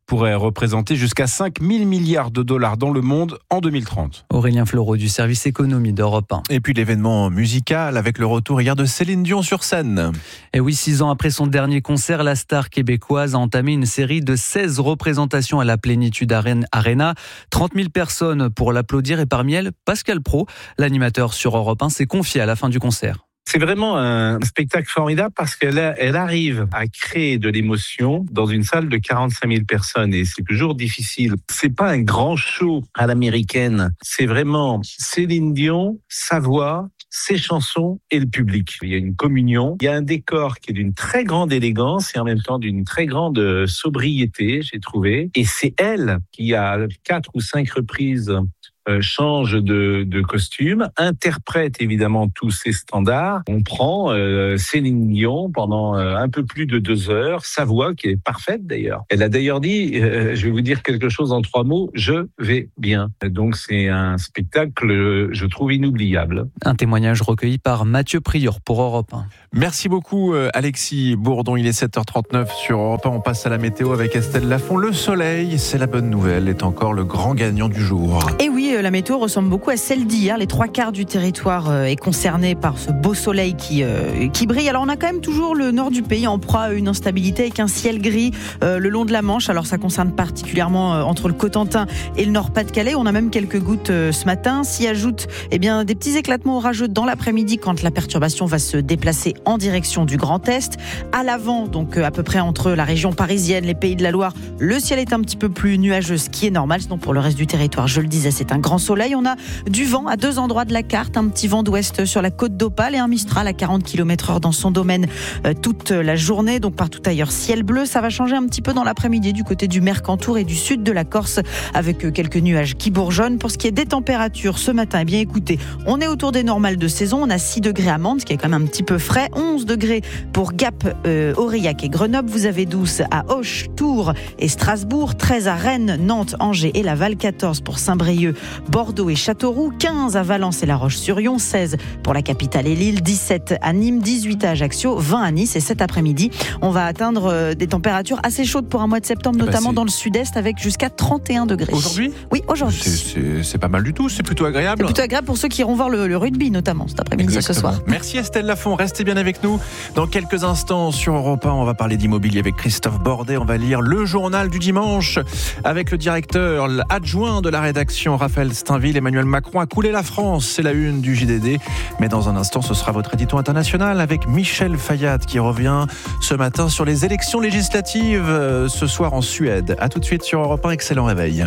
pourrait représenter jusqu'à 5 000 milliards de dollars dans le monde en 2030. Aurélien Fleureau du service économie d'Europe 1. Et puis l'événement musical avec le retour hier de Céline Dion sur scène. Et oui, 6 ans après son dernier concert, la star québécoise a entamé une série de 16 représentations à la Plénitude Arena. 30 000 personnes pour l'applaudir et parmi elles, Pascal Praud, l'animateur sur Europe 1, s'est confié à la fin du concert. C'est vraiment un spectacle formidable parce qu'elle arrive à créer de l'émotion dans une salle de 45 000 personnes et c'est toujours difficile. C'est pas un grand show à l'américaine. C'est vraiment Céline Dion, sa voix, ses chansons et le public. Il y a une communion. Il y a un décor qui est d'une très grande élégance et en même temps d'une très grande sobriété, j'ai trouvé. Et c'est elle qui a 4 ou 5 reprises change de costume, interprète évidemment tous ses standards. On prend Céline Dion pendant un peu plus de 2 heures, sa voix qui est parfaite d'ailleurs. Elle a d'ailleurs dit, je vais vous dire quelque chose en 3 mots, je vais bien. Donc c'est un spectacle, je trouve, inoubliable. Un témoignage recueilli par Mathieu Prieur pour Europe 1. Merci beaucoup Alexis Bourdon, il est 7h39 sur Europe 1. On passe à la météo avec Estelle Lafont. Le soleil, c'est la bonne nouvelle, est encore le grand gagnant du jour. Et oui, la météo ressemble beaucoup à celle d'hier. Les 3/4 du territoire est concerné par ce beau soleil qui brille. Alors on a quand même toujours le nord du pays en proie à une instabilité avec un ciel gris le long de la Manche. Alors ça concerne particulièrement entre le Cotentin et le Nord-Pas-de-Calais. On a même quelques gouttes ce matin. S'y ajoutent des petits éclatements orageux dans l'après-midi quand la perturbation va se déplacer en direction du Grand Est. À l'avant, donc à peu près entre la région parisienne, les Pays de la Loire, le ciel est un petit peu plus nuageux, ce qui est normal. Sinon pour le reste du territoire, je le disais, c'est un grand soleil. On a du vent à 2 endroits de la carte, un petit vent d'ouest sur la côte d'Opale et un Mistral à 40 km/h dans son domaine toute la journée. Donc partout ailleurs, ciel bleu. Ça va changer un petit peu dans l'après-midi du côté du Mercantour et du sud de la Corse avec quelques nuages qui bourgeonnent. Pour ce qui est des températures ce matin, écoutez, on est autour des normales de saison. On a 6 degrés à Mende, ce qui est quand même un petit peu frais. 11 degrés pour Gap, Aurillac et Grenoble. Vous avez 12 à Auch, Tours et Strasbourg. 13 à Rennes, Nantes, Angers et Laval. 14 pour Saint-Brieuc, Bordeaux et Châteauroux. 15 à Valence et La Roche-sur-Yon. 16 pour la capitale et Lille. 17 à Nîmes. 18 à Ajaccio. 20 à Nice. Et cet après-midi, on va atteindre des températures assez chaudes pour un mois de septembre, notamment dans le sud-est avec jusqu'à 31 degrés. Aujourd'hui ? Oui, aujourd'hui. C'est pas mal du tout, c'est plutôt agréable. C'est plutôt agréable pour ceux qui iront voir le rugby, notamment cet après-midi, ce soir. Merci Estelle Lafont, restez bien avec nous. Dans quelques instants sur Europe 1, on va parler d'immobilier avec Christophe Bordet. On va lire le journal du dimanche avec le directeur adjoint de la rédaction, Raphaël Steinville. Emmanuel Macron a coulé la France, c'est la une du JDD. Mais dans un instant, ce sera votre édito international avec Michel Fayad qui revient ce matin sur les élections législatives ce soir en Suède. A tout de suite sur Europe 1, excellent réveil.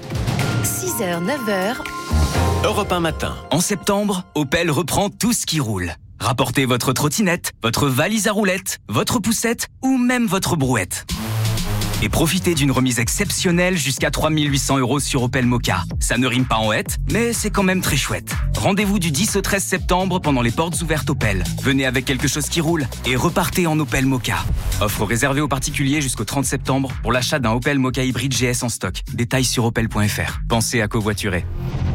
6h, 9h. Europe 1 matin. En septembre, Opel reprend tout ce qui roule. Rapportez votre trottinette, votre valise à roulettes, votre poussette ou même votre brouette. Et profitez d'une remise exceptionnelle jusqu'à 3 800 € sur Opel Mokka. Ça ne rime pas en hête, mais c'est quand même très chouette. Rendez-vous du 10 au 13 septembre pendant les portes ouvertes Opel. Venez avec quelque chose qui roule et repartez en Opel Mokka. Offre réservée aux particuliers jusqu'au 30 septembre pour l'achat d'un Opel Mokka hybride GS en stock. Détails sur opel.fr. Pensez à covoiturer.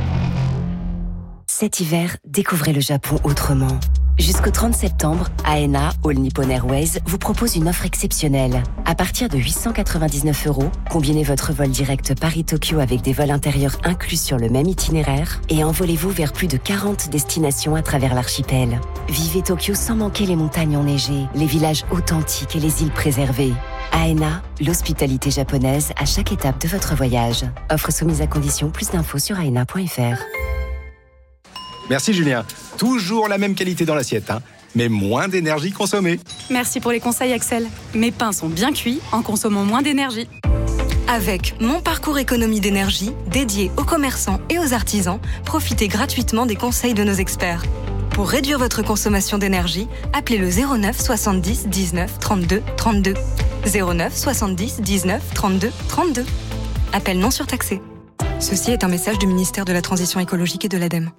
Cet hiver, découvrez le Japon autrement. Jusqu'au 30 septembre, ANA, All Nippon Airways, vous propose une offre exceptionnelle. À partir de 899 €, combinez votre vol direct Paris-Tokyo avec des vols intérieurs inclus sur le même itinéraire et envolez-vous vers plus de 40 destinations à travers l'archipel. Vivez Tokyo sans manquer les montagnes enneigées, les villages authentiques et les îles préservées. ANA, l'hospitalité japonaise à chaque étape de votre voyage. Offre soumise à condition, plus d'infos sur aena.fr. Merci Julien. Toujours la même qualité dans l'assiette, mais moins d'énergie consommée. Merci pour les conseils Axel. Mes pains sont bien cuits en consommant moins d'énergie. Avec Mon Parcours Économie d'énergie, dédié aux commerçants et aux artisans, profitez gratuitement des conseils de nos experts. Pour réduire votre consommation d'énergie, appelez le 09 70 19 32 32. 09 70 19 32 32. Appel non surtaxé. Ceci est un message du ministère de la Transition écologique et de l'ADEME.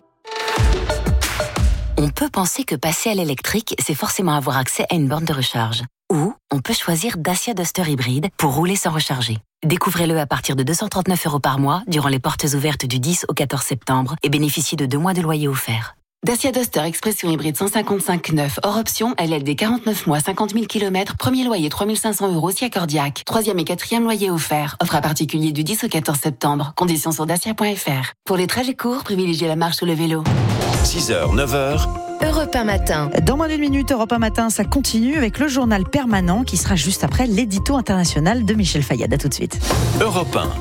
On peut penser que passer à l'électrique, c'est forcément avoir accès à une borne de recharge. Ou on peut choisir Dacia Duster hybride pour rouler sans recharger. Découvrez-le à partir de 239 € par mois durant les portes ouvertes du 10 au 14 septembre et bénéficiez de 2 mois de loyer offert. Dacia Duster Expression hybride 155 neuf, hors option, LLD 49 mois, 50 000 km, premier loyer 3 500 € si accordiaque. 3e et 4e loyer offert. Offre à particulier du 10 au 14 septembre. Conditions sur dacia.fr. Pour les trajets courts, privilégiez la marche ou le vélo. 6h, 9h. Europe 1 matin. Dans moins d'une minute, Europe 1 matin, ça continue avec le journal permanent qui sera juste après l'édito international de Michel Fayad. À tout de suite. Europe 1.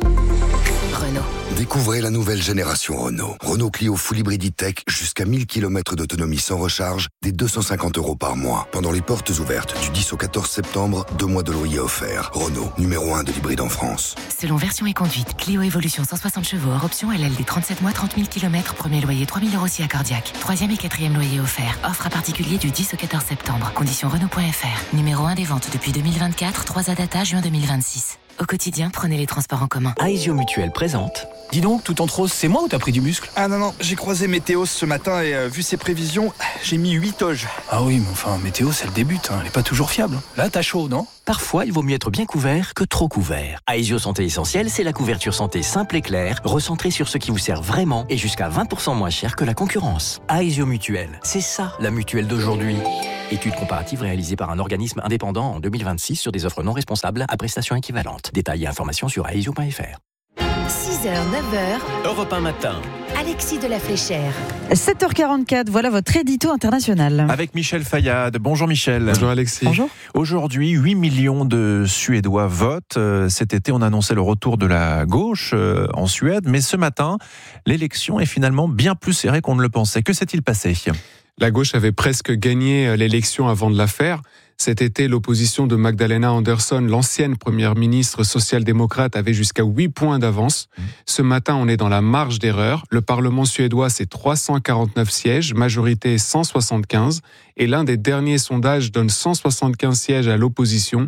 Découvrez la nouvelle génération Renault. Renault Clio Full Hybrid E-Tech, jusqu'à 1000 km d'autonomie sans recharge, dès 250 € par mois. Pendant les portes ouvertes du 10 au 14 septembre, 2 mois de loyer offerts. Renault, numéro 1 de l'hybride en France. Selon version et conduite, Clio Evolution 160 chevaux, hors option, LLD 37 mois, 30 000 km, premier loyer 3 000 € si accordiaque. 3e et 4e loyer offert. Offre à particulier du 10 au 14 septembre. Conditions Renault.fr. Numéro 1 des ventes depuis 2024, 3 à data, juin 2026. Au quotidien, prenez les transports en commun. Aesio Mutuel présente. Dis donc, tout en rose, c'est moi ou t'as pris du muscle? Ah non, j'ai croisé Météos ce matin et vu ses prévisions, j'ai mis 8 toges. Ah oui, mais enfin, Météos, elle débute, elle est pas toujours fiable. Là, t'as chaud, non? Parfois, il vaut mieux être bien couvert que trop couvert. Aesio Santé Essentielle, c'est la couverture santé simple et claire, recentrée sur ce qui vous sert vraiment et jusqu'à 20% moins cher que la concurrence. Aesio Mutuel, c'est ça, la mutuelle d'aujourd'hui. Étude comparative réalisée par un organisme indépendant en 2026 sur des offres non responsables à prestations équivalentes. Détails et informations sur aesio.fr. 6h, 9h. Europe 1 matin. Alexis de la Fléchère. 7h44, voilà votre édito international. Avec Michel Fayad. Bonjour Michel. Bonjour Alexis. Bonjour. Aujourd'hui, 8 millions de Suédois votent. Cet été, on annonçait le retour de la gauche en Suède. Mais ce matin, l'élection est finalement bien plus serrée qu'on ne le pensait. Que s'est-il passé ? La gauche avait presque gagné l'élection avant de la faire. Cet été, l'opposition de Magdalena Andersson, l'ancienne première ministre social-démocrate, avait jusqu'à 8 points d'avance. Ce matin, on est dans la marge d'erreur. Le Parlement suédois, c'est 349 sièges, majorité 175. Et l'un des derniers sondages donne 175 sièges à l'opposition,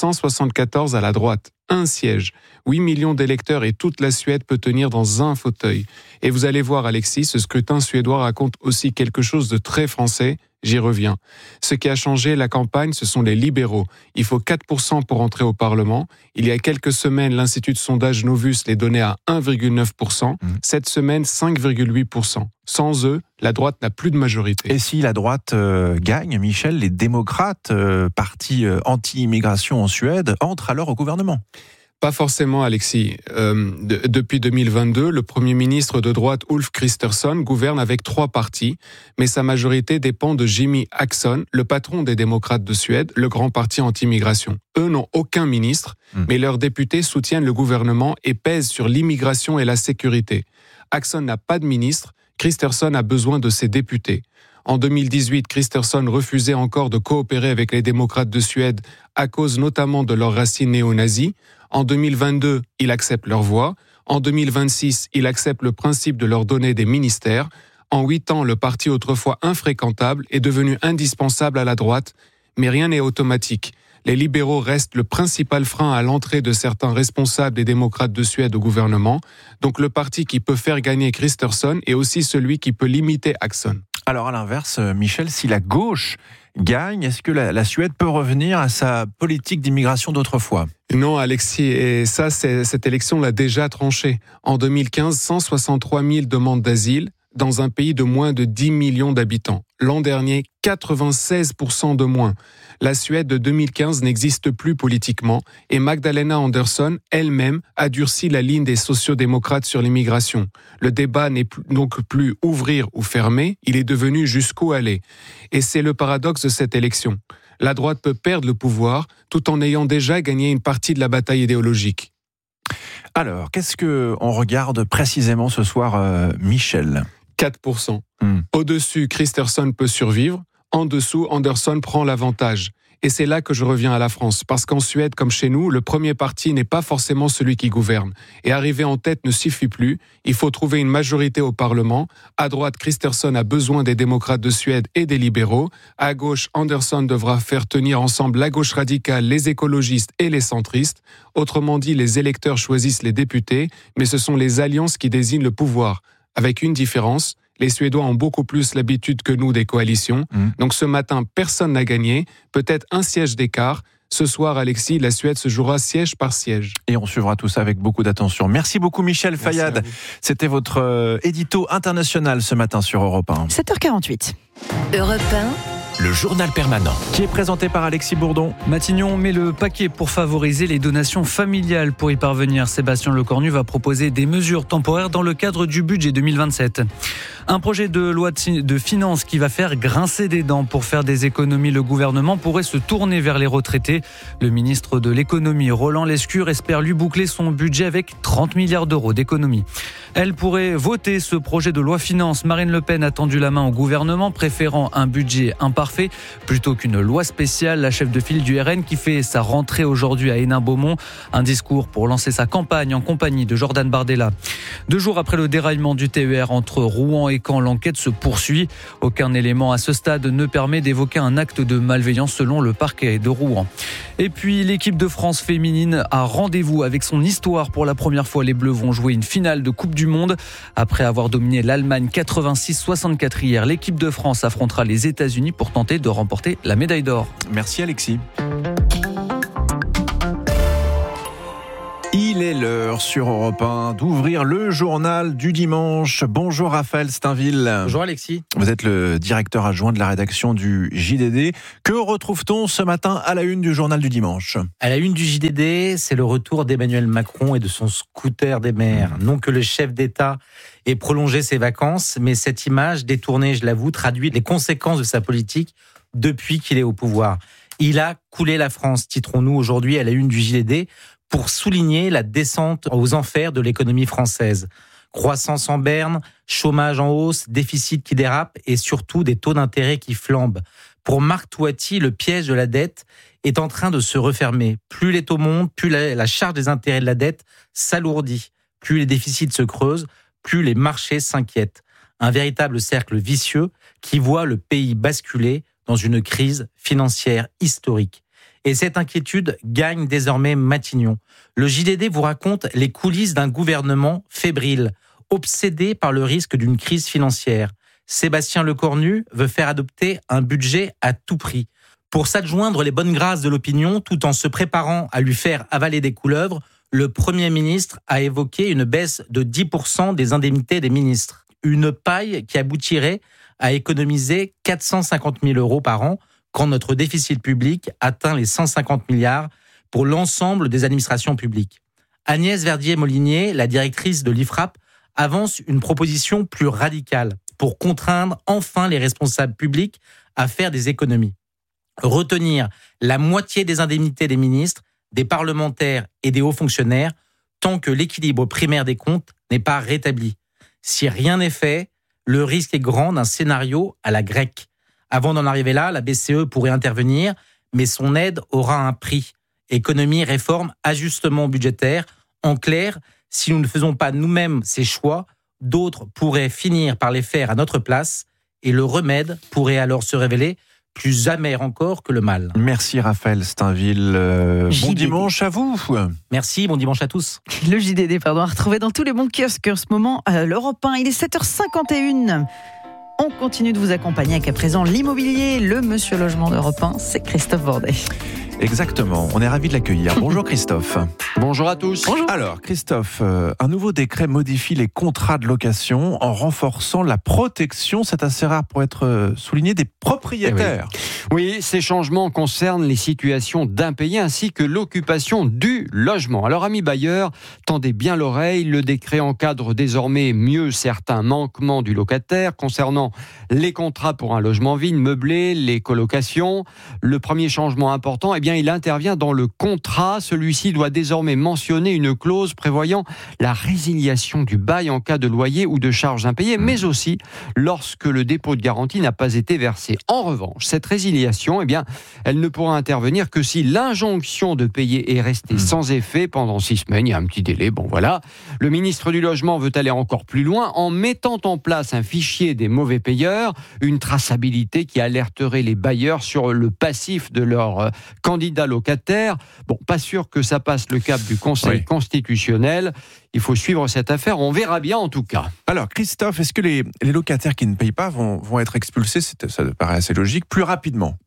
174 à la droite. Un siège. 8 millions d'électeurs et toute la Suède peut tenir dans un fauteuil. Et vous allez voir, Alexis, ce scrutin suédois raconte aussi quelque chose de très français. J'y reviens. Ce qui a changé la campagne, ce sont les libéraux. Il faut 4% pour entrer au Parlement. Il y a quelques semaines, l'Institut de sondage Novus les donnait à 1,9%. Cette semaine, 5,8%. Sans eux, la droite n'a plus de majorité. Et si la droite gagne, Michel, les démocrates, parti anti-immigration en Suède, entrent alors au gouvernement ? Pas forcément, Alexis. Depuis 2022, le Premier ministre de droite Ulf Kristersson gouverne avec 3 partis, mais sa majorité dépend de Jimmie Åkesson, le patron des démocrates de Suède, le grand parti anti-immigration. Eux n'ont aucun ministre, mais leurs députés soutiennent le gouvernement et pèsent sur l'immigration et la sécurité. Åkesson n'a pas de ministre, Kristersson a besoin de ses députés. En 2018, Kristersson refusait encore de coopérer avec les démocrates de Suède à cause notamment de leurs racines néo-nazis. En 2022, il accepte leur voix. En 2026, il accepte le principe de leur donner des ministères. En 8 ans, le parti autrefois infréquentable est devenu indispensable à la droite, mais rien n'est automatique. Les libéraux restent le principal frein à l'entrée de certains responsables des démocrates de Suède au gouvernement. Donc le parti qui peut faire gagner Kristersson est aussi celui qui peut limiter Åkesson. Alors à l'inverse, Michel, si la gauche gagne, est-ce que la Suède peut revenir à sa politique d'immigration d'autrefois ? Non, Alexis, et ça, cette élection l'a déjà tranché. En 2015, 163 000 demandes d'asile dans un pays de moins de 10 millions d'habitants. L'an dernier, 96% de moins. La Suède de 2015 n'existe plus politiquement et Magdalena Andersson, elle-même, a durci la ligne des sociodémocrates sur l'immigration. Le débat n'est donc plus ouvrir ou fermer, il est devenu jusqu'où aller. Et c'est le paradoxe de cette élection. La droite peut perdre le pouvoir tout en ayant déjà gagné une partie de la bataille idéologique. Alors, qu'est-ce qu'on regarde précisément ce soir, Michel ? 4%. Au-dessus, Kristersson peut survivre. En dessous, Andersson prend l'avantage. Et c'est là que je reviens à la France. Parce qu'en Suède, comme chez nous, le premier parti n'est pas forcément celui qui gouverne. Et arriver en tête ne suffit plus. Il faut trouver une majorité au Parlement. À droite, Kristersson a besoin des démocrates de Suède et des libéraux. À gauche, Andersson devra faire tenir ensemble la gauche radicale, les écologistes et les centristes. Autrement dit, les électeurs choisissent les députés, mais ce sont les alliances qui désignent le pouvoir. Avec une différence, les Suédois ont beaucoup plus l'habitude que nous des coalitions. Donc ce matin, personne n'a gagné. Peut-être un siège d'écart. Ce soir, Alexis, la Suède se jouera siège par siège. Et on suivra tout ça avec beaucoup d'attention. Merci beaucoup Michel Fayad. C'était votre édito international ce matin sur Europe 1. 7h48. Europe 1. Le journal permanent. Qui est présenté par Alexis Bourdon. Matignon met le paquet pour favoriser les donations familiales. Pour y parvenir, Sébastien Lecornu va proposer des mesures temporaires dans le cadre du budget 2027. Un projet de loi de finances qui va faire grincer des dents. Pour faire des économies, le gouvernement pourrait se tourner vers les retraités. Le ministre de l'économie, Roland Lescure, espère lui boucler son budget avec 30 milliards d'euros d'économies. Elle pourrait voter ce projet de loi finances. Marine Le Pen a tendu la main au gouvernement, préférant un budget imparfait plutôt qu'une loi spéciale. La chef de file du RN qui fait sa rentrée aujourd'hui à Hénin-Beaumont. Un discours pour lancer sa campagne en compagnie de Jordan Bardella. 2 jours après le déraillement du TER entre Rouen et Caen, l'enquête se poursuit. Aucun élément à ce stade ne permet d'évoquer un acte de malveillance selon le parquet de Rouen. Et puis l'équipe de France féminine a rendez-vous avec son histoire. Pour la première fois, les Bleus vont jouer une finale de Coupe du Monde. Après avoir dominé l'Allemagne 86-64 hier, l'équipe de France affrontera les États-Unis pour tenter de remporter la médaille d'or. Merci Alexis. Il est l'heure sur Europe 1 d'ouvrir le journal du dimanche. Bonjour Raphaël Steinville. Bonjour Alexis. Vous êtes le directeur adjoint de la rédaction du JDD. Que retrouve-t-on ce matin à la une du journal du dimanche ? À la une du JDD, c'est le retour d'Emmanuel Macron et de son scooter des mers. Non que le chef d'État ait prolongé ses vacances, mais cette image détournée, je l'avoue, traduit les conséquences de sa politique depuis qu'il est au pouvoir. Il a coulé la France, titrons-nous aujourd'hui à la une du JDD, pour souligner la descente aux enfers de l'économie française. Croissance en berne, chômage en hausse, déficit qui dérape et surtout des taux d'intérêt qui flambent. Pour Marc Touati, le piège de la dette est en train de se refermer. Plus les taux montent, plus la charge des intérêts de la dette s'alourdit. Plus les déficits se creusent, plus les marchés s'inquiètent. Un véritable cercle vicieux qui voit le pays basculer dans une crise financière historique. Et cette inquiétude gagne désormais Matignon. Le JDD vous raconte les coulisses d'un gouvernement fébrile, obsédé par le risque d'une crise financière. Sébastien Lecornu veut faire adopter un budget à tout prix. Pour s'adjoindre les bonnes grâces de l'opinion, tout en se préparant à lui faire avaler des couleuvres, le Premier ministre a évoqué une baisse de 10% des indemnités des ministres. Une paille qui aboutirait à économiser 450 000 euros par an, quand notre déficit public atteint les 150 milliards pour l'ensemble des administrations publiques. Agnès Verdier-Molinier, la directrice de l'IFRAP, avance une proposition plus radicale pour contraindre enfin les responsables publics à faire des économies. Retenir la moitié des indemnités des ministres, des parlementaires et des hauts fonctionnaires tant que l'équilibre primaire des comptes n'est pas rétabli. Si rien n'est fait, le risque est grand d'un scénario à la grecque. Avant d'en arriver là, la BCE pourrait intervenir, mais son aide aura un prix. Économie, réforme, ajustement budgétaire. En clair, si nous ne faisons pas nous-mêmes ces choix, d'autres pourraient finir par les faire à notre place et le remède pourrait alors se révéler plus amer encore que le mal. Merci Raphaël Steinville. Bon dimanche à vous. Merci, bon dimanche à tous. Le JDD, à retrouver dans tous les bons kiosques en ce moment. L'Europe 1, il est 7h51. On continue de vous accompagner avec à présent l'immobilier, le monsieur logement d'Europe 1, c'est Christophe Bordet. Exactement, on est ravis de l'accueillir. Bonjour Christophe. Bonjour à tous. Bonjour. Alors Christophe, un nouveau décret modifie les contrats de location en renforçant la protection, c'est assez rare pour être souligné, des propriétaires. Oui, ces changements concernent les situations d'impayés ainsi que l'occupation du logement. Alors amis bailleurs, tendez bien l'oreille, le décret encadre désormais mieux certains manquements du locataire concernant les contrats pour un logement vide, meublé, les colocations. Le premier changement important, il intervient dans le contrat. Celui-ci doit désormais mentionner une clause prévoyant la résiliation du bail en cas de loyer ou de charges impayées, mais aussi lorsque le dépôt de garantie n'a pas été versé. En revanche, cette résiliation, elle ne pourra intervenir que si l'injonction de payer est restée sans effet pendant 6 semaines. Il y a un petit délai, Le ministre du Logement veut aller encore plus loin en mettant en place un fichier des mauvais payeurs, une traçabilité qui alerterait les bailleurs sur le passif de leurs candidats locataires. Pas sûr que ça passe le cap du Conseil constitutionnel. Il faut suivre cette affaire, on verra bien en tout cas. Alors Christophe, est-ce que les locataires qui ne payent pas vont être expulsés, ça paraît assez logique, plus rapidement ?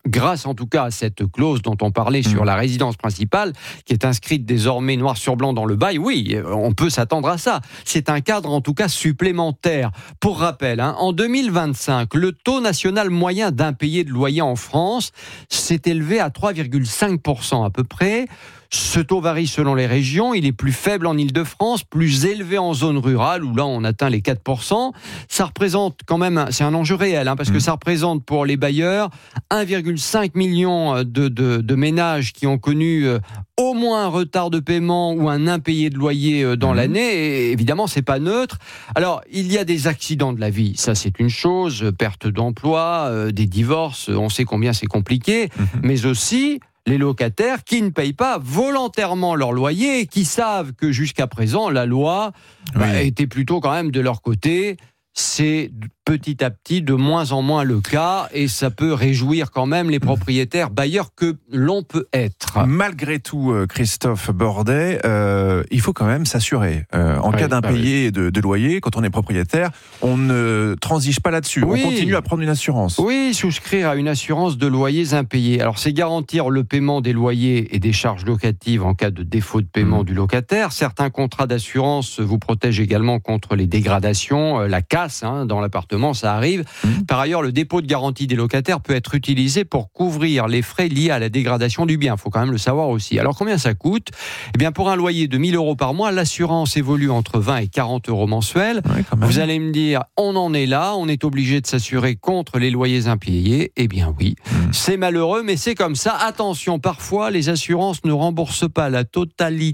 grâce en tout cas à cette clause dont on parlait sur la résidence principale, qui est inscrite désormais noir sur blanc dans le bail, oui, on peut s'attendre à ça. C'est un cadre en tout cas supplémentaire. Pour rappel, en 2025, le taux national moyen d'impayé de loyer en France s'est élevé à 3,5% à peu près. Ce taux varie selon les régions. Il est plus faible en Île-de-France, plus élevé en zone rurale, où là, on atteint les 4%. Ça représente quand même, c'est un enjeu réel, parce que ça représente pour les bailleurs 1,5 million de ménages qui ont connu au moins un retard de paiement ou un impayé de loyer dans l'année. Et évidemment, c'est pas neutre. Alors, il y a des accidents de la vie. Ça, c'est une chose. Perte d'emploi, des divorces. On sait combien c'est compliqué. Mais aussi les locataires qui ne payent pas volontairement leur loyer et qui savent que jusqu'à présent, la loi était plutôt quand même de leur côté. C'est petit à petit de moins en moins le cas et ça peut réjouir quand même les propriétaires bailleurs que l'on peut être. Malgré tout, Christophe Bordet, il faut quand même s'assurer. En cas d'impayé de loyer, quand on est propriétaire, on ne transige pas là-dessus. On continue à prendre une assurance. Oui, souscrire à une assurance de loyers impayés. Alors c'est garantir le paiement des loyers et des charges locatives en cas de défaut de paiement du locataire. Certains contrats d'assurance vous protègent également contre les dégradations, la casse dans l'appartement. Ça arrive. Par ailleurs, le dépôt de garantie des locataires peut être utilisé pour couvrir les frais liés à la dégradation du bien. Il faut quand même le savoir aussi. Alors, combien ça coûte ? Eh bien, pour un loyer de 1 000 € par mois, l'assurance évolue entre 20 et 40 € mensuels. Vous allez me dire, on en est là, on est obligé de s'assurer contre les loyers impayés. Eh bien oui, c'est malheureux, mais c'est comme ça. Attention, parfois, les assurances ne remboursent pas la totalité